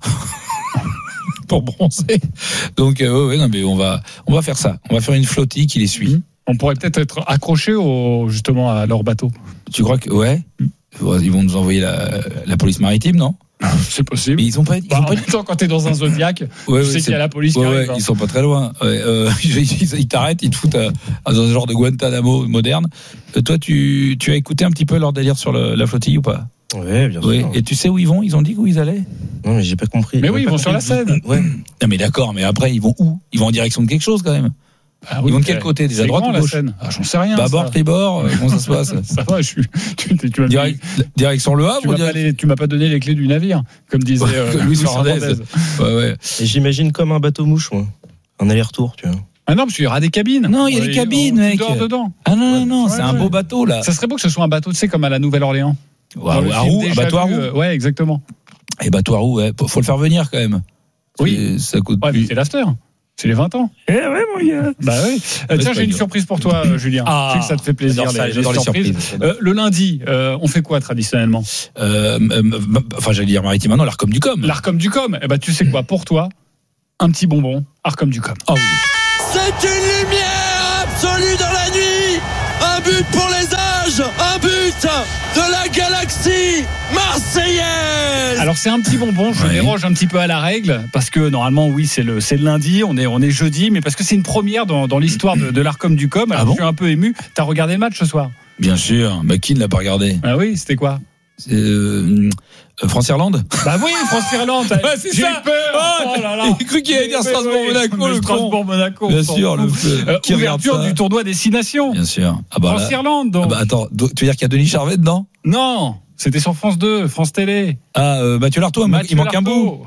Pour bronzer. Donc euh, ouais, non mais on va on va faire ça. On va faire une flottille qui les suit. On pourrait peut-être être accroché au, justement à leur bateau. Tu crois que ouais? Ils vont nous envoyer la, la police maritime, non? C'est possible. Mais ils ont pas. Ils bah, ont en pas... même temps, quand t'es dans un Zodiac, ouais, tu ouais, sais qu'il y a la police ouais, qui ouais, arrive. Hein. Ils sont pas très loin. Ouais, euh, ils t'arrêtent, ils te foutent à, à dans un genre de Guantanamo moderne. Euh, toi, tu, tu as écouté un petit peu leur délire sur le, la flottille ou pas? Oui, bien sûr. Oui. Et tu sais où ils vont? Ils ont dit où ils allaient? Non, mais j'ai pas compris. Mais oui, ils vont sur la Seine. Ouais. Non, mais d'accord, mais après, ils vont où? Ils vont en direction de quelque chose quand même. Ah oui, ils vont de quel côté? Déjà droite ou gauche? Ah, j'en sais rien. Bâbord, tribord, comment ça se passe? Ça va, je suis. Tu, tu, tu Direct, direction Le Havre. Tu m'as, direct... pas les, tu m'as pas donné les clés du navire, comme disait euh, Louis Fernandez. Ouais, ouais. Et j'imagine comme un bateau mouche, moi. Un aller-retour, tu vois. Ah non, parce qu'il y aura des cabines. Non, il y a des cabines, mec. Tu dors dedans. Ah non, non, non, ouais, c'est ouais. un beau bateau là. Ça serait beau que ce soit un bateau, tu sais, comme à la Nouvelle-Orléans. Ouais, à Roux, un bateau à Roux. Euh, ouais, exactement. Et bateau à Roux, ouais. Faut le faire venir quand même. Oui. Ça coûte ouais, plus. C'est l'after. C'est les vingt ans. Eh ouais, mon gars. Bah oui. Euh, tiens, j'ai une surprise pour toi, euh, Julien. Ah, je sais que ça te fait plaisir, les, ça, les, les surprises. surprises. Euh, le lundi, euh, on fait quoi traditionnellement? euh, euh, Enfin, j'allais dire maritime, non, l'Arcom du Com. L'Arcom du Com. Eh ben, tu sais quoi, pour toi, un petit bonbon, Arcom du Com. Oh oui. C'est une lumière absolue dans la nuit. Un but pour les âges, un but de la galaxie marseillaise. Alors c'est un petit bonbon, je ouais. déroge un petit peu à la règle parce que normalement oui c'est le c'est le lundi, on est on est jeudi, mais parce que c'est une première dans, dans l'histoire de, de l'Arcom du Com. Alors ah bon je suis un peu ému. T'as regardé le match ce soir? Bien sûr, mais qui ne l'a pas regardé? Ah oui, c'était quoi? C'est euh, France-Irlande. Bah oui, France-Irlande. Ouais, c'est J'ai ça. eu peur. Oh, oh là là. J'ai cru qu'il allait dire Strasbourg-Monaco. Oui, oui, le Strasbourg-Monaco. Bien sûr, le euh, qui ouverture du tournoi Destination. Bien sûr. Ah bah France-Irlande. Donc. Ah bah attends, tu veux dire qu'il y a Denis Charvet dedans? Non. C'était sur France deux, France Télé. Ah, euh, Mathieu Lartaud, il manque un bout.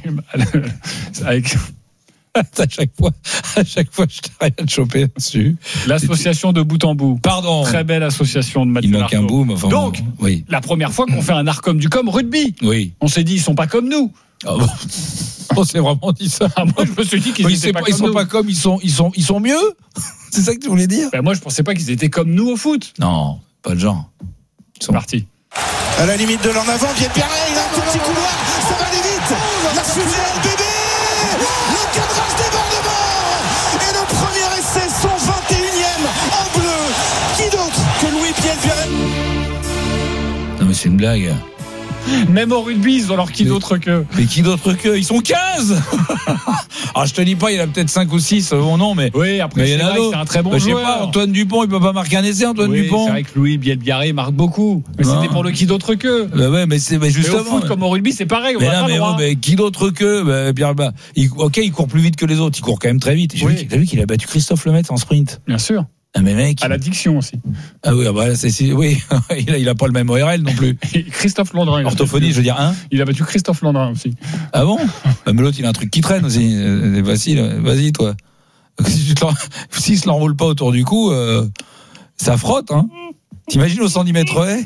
Avec... à chaque fois, à chaque fois, je t'arrête de choper dessus. L'association de bout en bout. Pardon. Très belle association de Mathieu Il manque Lartaud. un bout, mais enfin. Donc, oui. La première fois qu'on fait un Arcom du Com rugby. Oui. On s'est dit, ils sont pas comme nous. Ah bon. On s'est vraiment dit ça. Ah, moi, je me suis dit qu'ils oui, étaient pas, pas comme ils sont nous. pas comme, ils sont, ils sont, ils sont mieux. C'est ça que tu voulais dire? Ben, moi, je pensais pas qu'ils étaient comme nous au foot. Non, pas de genre. Ils sont partis. À la limite de l'en avant, Pierre Pierre, il a un tout petit couloir, ça va aller vite. La fusée L B B, le cadrage débordement et le premier essai, son vingt et unième en bleu. Qui d'autre que Louis-Pierre Pierre? Non mais c'est une blague. Même au rugby, ils ont leur qui d'autre que. Mais qui d'autre que? Ils sont quinze. Alors je te dis pas, il y en a peut-être cinq ou six, bon non, mais. Oui, après, mais c'est, vrai que c'est un très bon bah, joueur. Je sais pas, Antoine Dupont, il peut pas marquer un essai, Antoine oui, Dupont. C'est vrai que Louis Bielbiarré marque beaucoup. Mais non. C'était pour le qui d'autre que. Bah ouais, mais c'est mais justement. Mais au foot, comme au rugby, c'est pareil. On mais va non, pas mais, droit. Ouais, mais qui d'autre que bah, Pierre bah, il, ok, il court plus vite que les autres, il court quand même très vite. J'ai oui. vu, t'as vu qu'il a battu Christophe Lemaitre en sprint. Bien sûr. Ah mais mec. À l'addiction aussi. Ah oui, bah c'est, c'est oui, il a, il a pas le même O R L non plus. Christophe Landrin. Orthophonie, je veux dire hein. Il a battu Christophe Landrin aussi. Ah bon? Bah, mais l'autre, il a un truc qui traîne aussi. C'est facile. Vas-y toi. Si tu te s'il se l'enroule pas autour du cou, euh, ça frotte hein. T'imagines au cent dix mètres haies?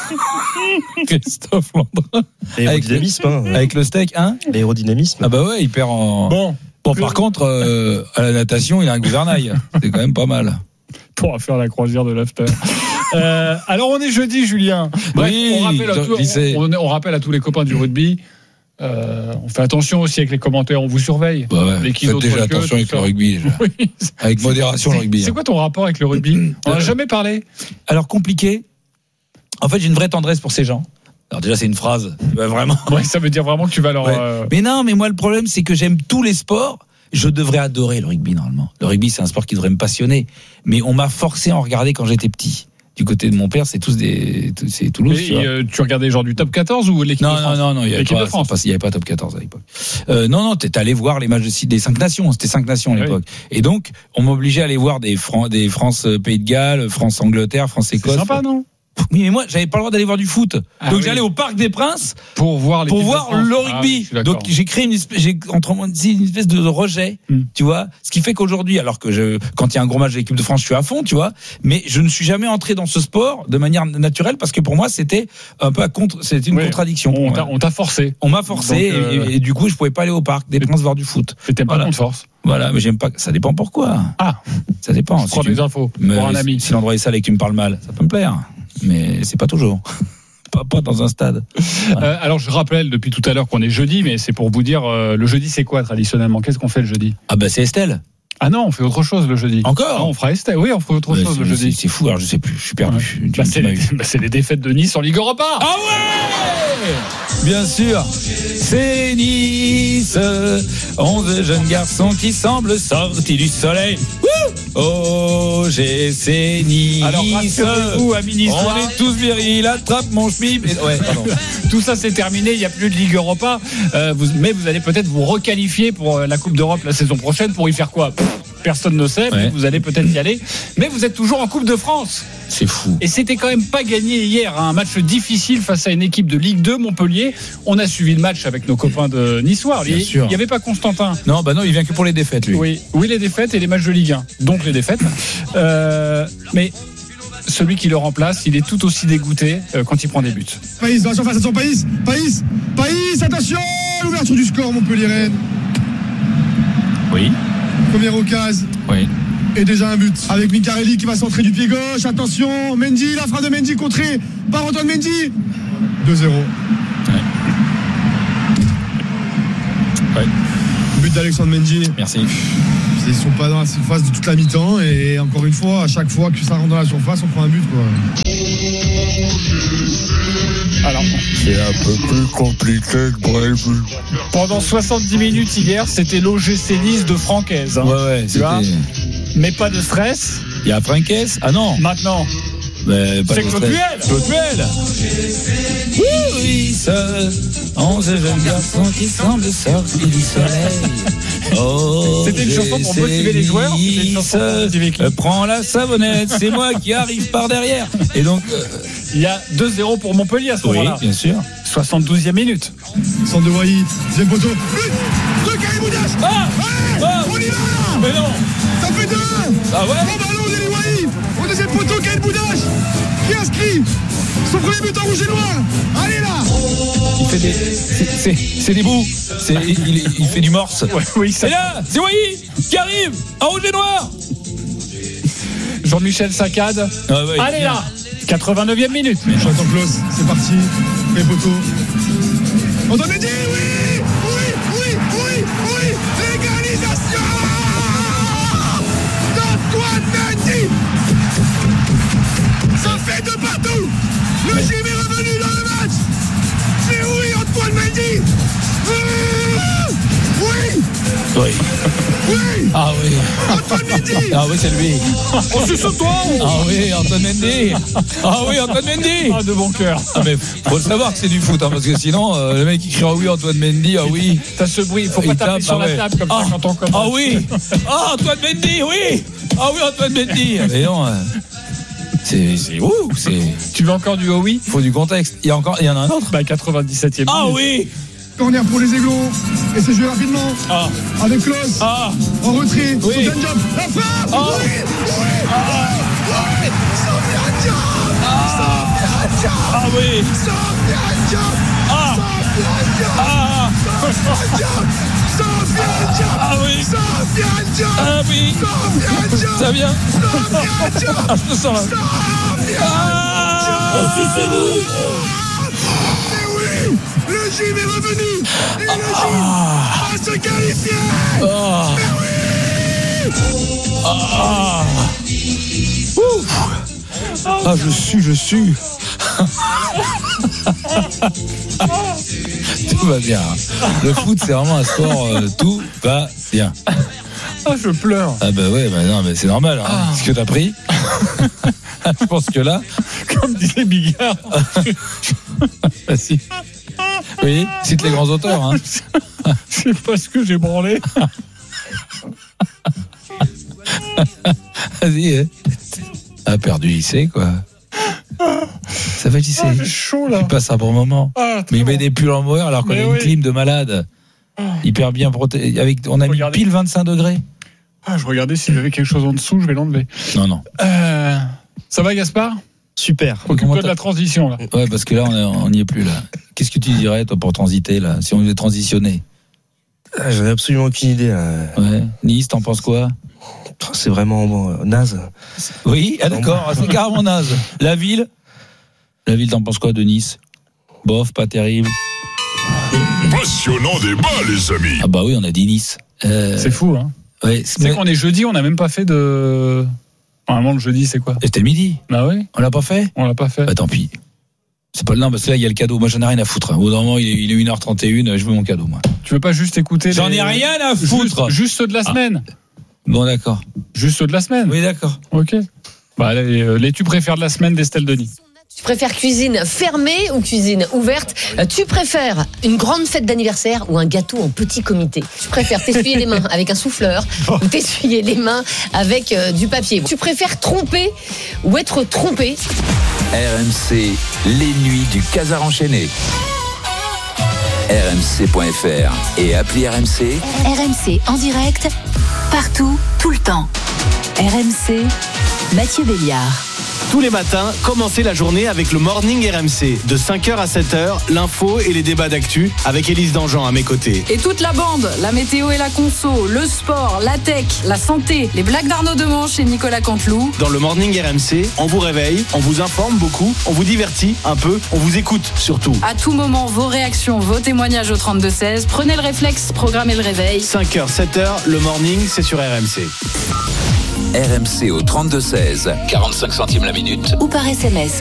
Christophe Landrin. L'aérodynamisme, avec, hein. Avec le steak, hein? L'aérodynamisme. Ah bah ouais, il perd en. Bon. Bon, par contre, euh, à la natation, il a un gouvernail. C'est quand même pas mal. Pour faire la croisière de l'after. euh, alors, on est jeudi, Julien. Bref, oui, on, rappelle à tout, on, on, on rappelle à tous les copains du rugby. Euh, on fait attention aussi avec les commentaires, on vous surveille. Bah ouais, faites déjà attention avec le rugby. Déjà. Oui. Avec modération, c'est, le rugby. C'est quoi ton rapport avec le rugby? On n'a jamais parlé. Alors, compliqué. En fait, j'ai une vraie tendresse pour ces gens. Alors déjà c'est une phrase, bah, vraiment. Ouais, ça veut dire vraiment que tu vas leur. Ouais. Euh... Mais non, mais moi le problème c'est que j'aime tous les sports. Je devrais adorer le rugby normalement. Le rugby c'est un sport qui devrait me passionner. Mais on m'a forcé à en regarder quand j'étais petit. Du côté de mon père, c'est tous des, c'est Toulouse. Et, tu, et, euh, tu regardais genre du top quatorze ou l'équipe non, de France? Non, non, non, il y avait pas, pas, il y avait pas top quatorze à l'époque. Euh, non, non, t'es allé voir les matchs de, des cinq nations. C'était cinq nations à l'époque. Oui. Et donc, on m'obligeait à aller voir des, Fran- des France Pays de Galles, France Angleterre, France Écosse. C'est sympa, non? Oui, mais moi, j'avais pas le droit d'aller voir du foot. Ah donc, oui. j'allais au Parc des Princes pour voir, pour voir le rugby. Ah, donc, j'ai créé une espèce, j'ai, entre une espèce de rejet, mm. tu vois. Ce qui fait qu'aujourd'hui, alors que je, quand il y a un gros match de l'équipe de France, je suis à fond, tu vois. Mais je ne suis jamais entré dans ce sport de manière naturelle parce que pour moi, c'était un peu à contre, c'était une oui. contradiction. On t'a, on t'a forcé. On m'a forcé donc, euh... et, et du coup, je pouvais pas aller au Parc des Princes voir du foot. C'était pas voilà. contre force. Voilà, mais j'aime pas. Ça dépend pourquoi. Ah, ça dépend. Je si crois tu... des infos mais pour un ami. Si l'endroit est sale et que tu me parles mal, ça peut me plaire. Mais c'est pas toujours. pas, pas dans un stade. Ouais. Euh, alors je rappelle depuis tout à l'heure qu'on est jeudi, mais c'est pour vous dire, euh, le jeudi c'est quoi traditionnellement? Qu'est-ce qu'on fait le jeudi? Ah bah c'est Estelle. Ah non, on fait autre chose le jeudi. Encore non, on fera Estelle. Oui, on fait autre bah, chose le jeudi. C'est, c'est fou, alors je sais plus, je suis perdu. Ouais. Bah, c'est, les, bah, c'est les défaites de Nice en Ligue Europa. Ah ouais, bien sûr. C'est Nice, onze jeunes garçons qui semblent sortis du soleil. Oh, j'ai c'est Nice. Alors rassurez-vous, amis niçois, on est tous virils, attrape mon schmib. Ouais, pardon. Tout ça c'est terminé, il n'y a plus de Ligue Europa. Euh, vous, mais vous allez peut-être vous requalifier pour la Coupe d'Europe la saison prochaine. Pour y faire quoi ? Personne ne sait, ouais. Mais vous allez peut-être y aller. Mais vous êtes toujours en Coupe de France. C'est fou. Et c'était quand même pas gagné hier. Hein. Un match difficile face à une équipe de Ligue deux, Montpellier. On a suivi le match avec nos copains de Niçois. Il n'y avait pas Constantin. Non, bah non, il vient que pour les défaites, lui. Oui, oui, les défaites et les matchs de Ligue un. Donc les défaites. Euh, mais celui qui le remplace, il est tout aussi dégoûté euh, quand il prend des buts. Païs, dans la surface, attention, Païs, Païs, Païs, attention, l'ouverture du score, Montpellier-Rennes. Oui. Première occasion. Oui. Et déjà un but avec Micarelli qui va centrer du pied gauche. Attention, Mendy, la frappe de Mendy contrée par Antoine Mendy. deux zéro. Ouais. Ouais. But d'Alexandre Mendy. Merci. Ils sont pas dans la surface de toute la mi-temps et encore une fois, à chaque fois que ça rentre dans la surface, on prend un but quoi. Alors, c'est un peu plus compliqué que prévu. Pendant soixante-dix minutes hier, c'était l'O G C Nice de Francaise. Hein. Ouais, ouais, tu vois, mais pas de stress. Il y a Francaise ? Ah non. Maintenant. Mais pas c'est Claude Puel. Claude Puel. Oui, ça. onze jeunes garçons qui semblent sortir du soleil. Oh, c'était une chanson pour motiver les joueurs. C'était une chanson pour motiver qui ? euh, Prends la savonnette, c'est moi qui arrive par derrière. Et donc, euh, il y a deux zéro pour Montpellier à ce oui, moment-là. Oui, bien sûr. soixante-douzième minute. Centre de Wai, deuxième poteau. But de Karim Boudache. Ah, ouais, ah on y va. Mais non. Ça fait deux. Ah ouais. Bon ballon d'Eli Wai. Au deuxième poteau, Karim Boudache qui inscrit son premier but en rouge et noir. Allez là. Il fait des, c'est, c'est, c'est des bouts. C'est, il, il fait du morse. Ouais, oui, ça... Et là, c'est Wai qui arrive en rouge et noir. Jean-Michel Saccade. Ah ouais, allez là. quatre-vingt-neuvième minute. J'attends close, c'est parti. Les poteaux. Antoine Mendy, oui, oui, oui, oui, oui. L'égalisation d'Antoine Mendy. Ça fait deux partout. Le gym est revenu dans le match. C'est oui, Antoine Mendy. Oui. Oui. Oui. Ah oui. Antoine Mendy. Ah oui, c'est lui. Oh, c'est sur toi. Ah oui, Antoine Mendy. Ah oui, Antoine Mendy. Ah, de bon cœur. Ah mais faut le savoir que c'est du foot, hein, parce que sinon euh, le mec qui crie ah oui Antoine Mendy, ah oui. T'as ce bruit, il faut pas il taper tape, sur ah la ouais. table comme ah, ça quand on commence. Ah oui. Ah Antoine Mendy, oui. Ah oui Antoine Mendy. Mais non. Euh, c'est c'est ouh, c'est. Tu veux encore du oh oui ? Il faut du contexte. Il y a encore, il y en a un autre. Bah quatre-vingt-dix-septième Ah minute. oui. Corner pour les Aiglons. Et c'est joué rapidement. Ah. Avec Klaus. Ah. En retrait. Oui. Son job. La frappe. Ah. Oui. Oui. Ah. Oui. Sofiane Diop. Ah. Sofiane Diop. Ah oui. Sofiane Diop. Ah. Sofiane Diop. Ah. Sofiane Diop. Sofiane Diop. Ah oui. Sofiane Diop. Ah oui. Sofiane Diop. Ça vient. Sofiane Diop. Ah, je le sens là. Sofiane Ah. Diop. C'est oui. Le gym est revenu. Et le gym Ah. va se qualifier. Ah. Mais oui. Ah. Ouf. Ah, je suis, je suis. Tout va bien. Le foot, c'est vraiment un sport. Euh, tout va bien. Ah, je pleure. Ah bah ouais, bah non, mais c'est normal. Hein. Ah. Ce que t'as pris. Je pense que là, comme disait Bigard. si. Oui, cite les grands auteurs. Hein. Je sais pas ce que j'ai branlé. Vas-y. Hein. A perdu, il sait quoi. Ça fait, il sait. Ah, j'ai chaud là. Il passe un bon moment. Ah, mais il bon. met des pulls en mohair alors qu'on mais a oui. une clim de malade. Ah. Hyper bien protégé. Avec, on a Regardez. mis pile vingt-cinq degrés. Ah, je regardais s'il y avait quelque chose en dessous, je vais l'enlever. Non, non. Euh, ça va, Gaspard ? Super. Occupe-toi de la transition là. Ouais, parce que là, on n'y est, est plus là. Qu'est-ce que tu dirais toi pour transiter là, si on devait transitionner? Ah, j'en ai absolument aucune idée. Là. Ouais. Nice, t'en penses quoi? C'est vraiment bon, naze. Oui, ah, d'accord, c'est carrément naze. La ville, la ville, t'en penses quoi de Nice? Bof, pas terrible. Passionnant débat, les amis. Ah bah oui, on a dit Nice. Euh, c'est fou, hein. Ouais, c'est mais... qu'on est jeudi, on n'a même pas fait de. Normalement, le jeudi, c'est quoi? C'était midi. Bah oui. On l'a pas fait? On l'a pas fait. Bah tant pis. C'est pas le nom, parce que là, il y a le cadeau. Moi, j'en ai rien à foutre. Au bout d'un moment, il est, il est une heure trente et une, je veux mon cadeau, moi. Tu veux pas juste écouter J'en les... ai rien à foutre. Juste, juste ceux de la semaine. Ah. Bon, d'accord. Juste ceux de la semaine. Oui, d'accord. Ok. Bah, les, les tu préfères de la semaine d'Estelle Denis. Tu préfères cuisine fermée ou cuisine ouverte? Tu préfères une grande fête d'anniversaire ou un gâteau en petit comité? Tu préfères t'essuyer les mains avec un souffleur ou t'essuyer les mains avec euh, du papier? Tu préfères tromper ou être trompé? R M C, les nuits du Casar enchaîné. R M C point F R et appli R M C. R M C en direct, partout, tout le temps. R M C, Mathieu Béliard. Tous les matins, commencez la journée avec le Morning R M C. De cinq heures à sept heures, l'info et les débats d'actu avec Élise Dangean à mes côtés. Et toute la bande, la météo et la conso, le sport, la tech, la santé, les blagues d'Arnaud Demanche et Nicolas Canteloup. Dans le Morning R M C, on vous réveille, on vous informe beaucoup, on vous divertit un peu, on vous écoute surtout. À tout moment, vos réactions, vos témoignages au trente-deux seize. Prenez le réflexe, programmez le réveil. cinq heures, sept heures, le Morning, c'est sur R M C. R M C au trente-deux seize, quarante-cinq centimes la minute. Ou par S M S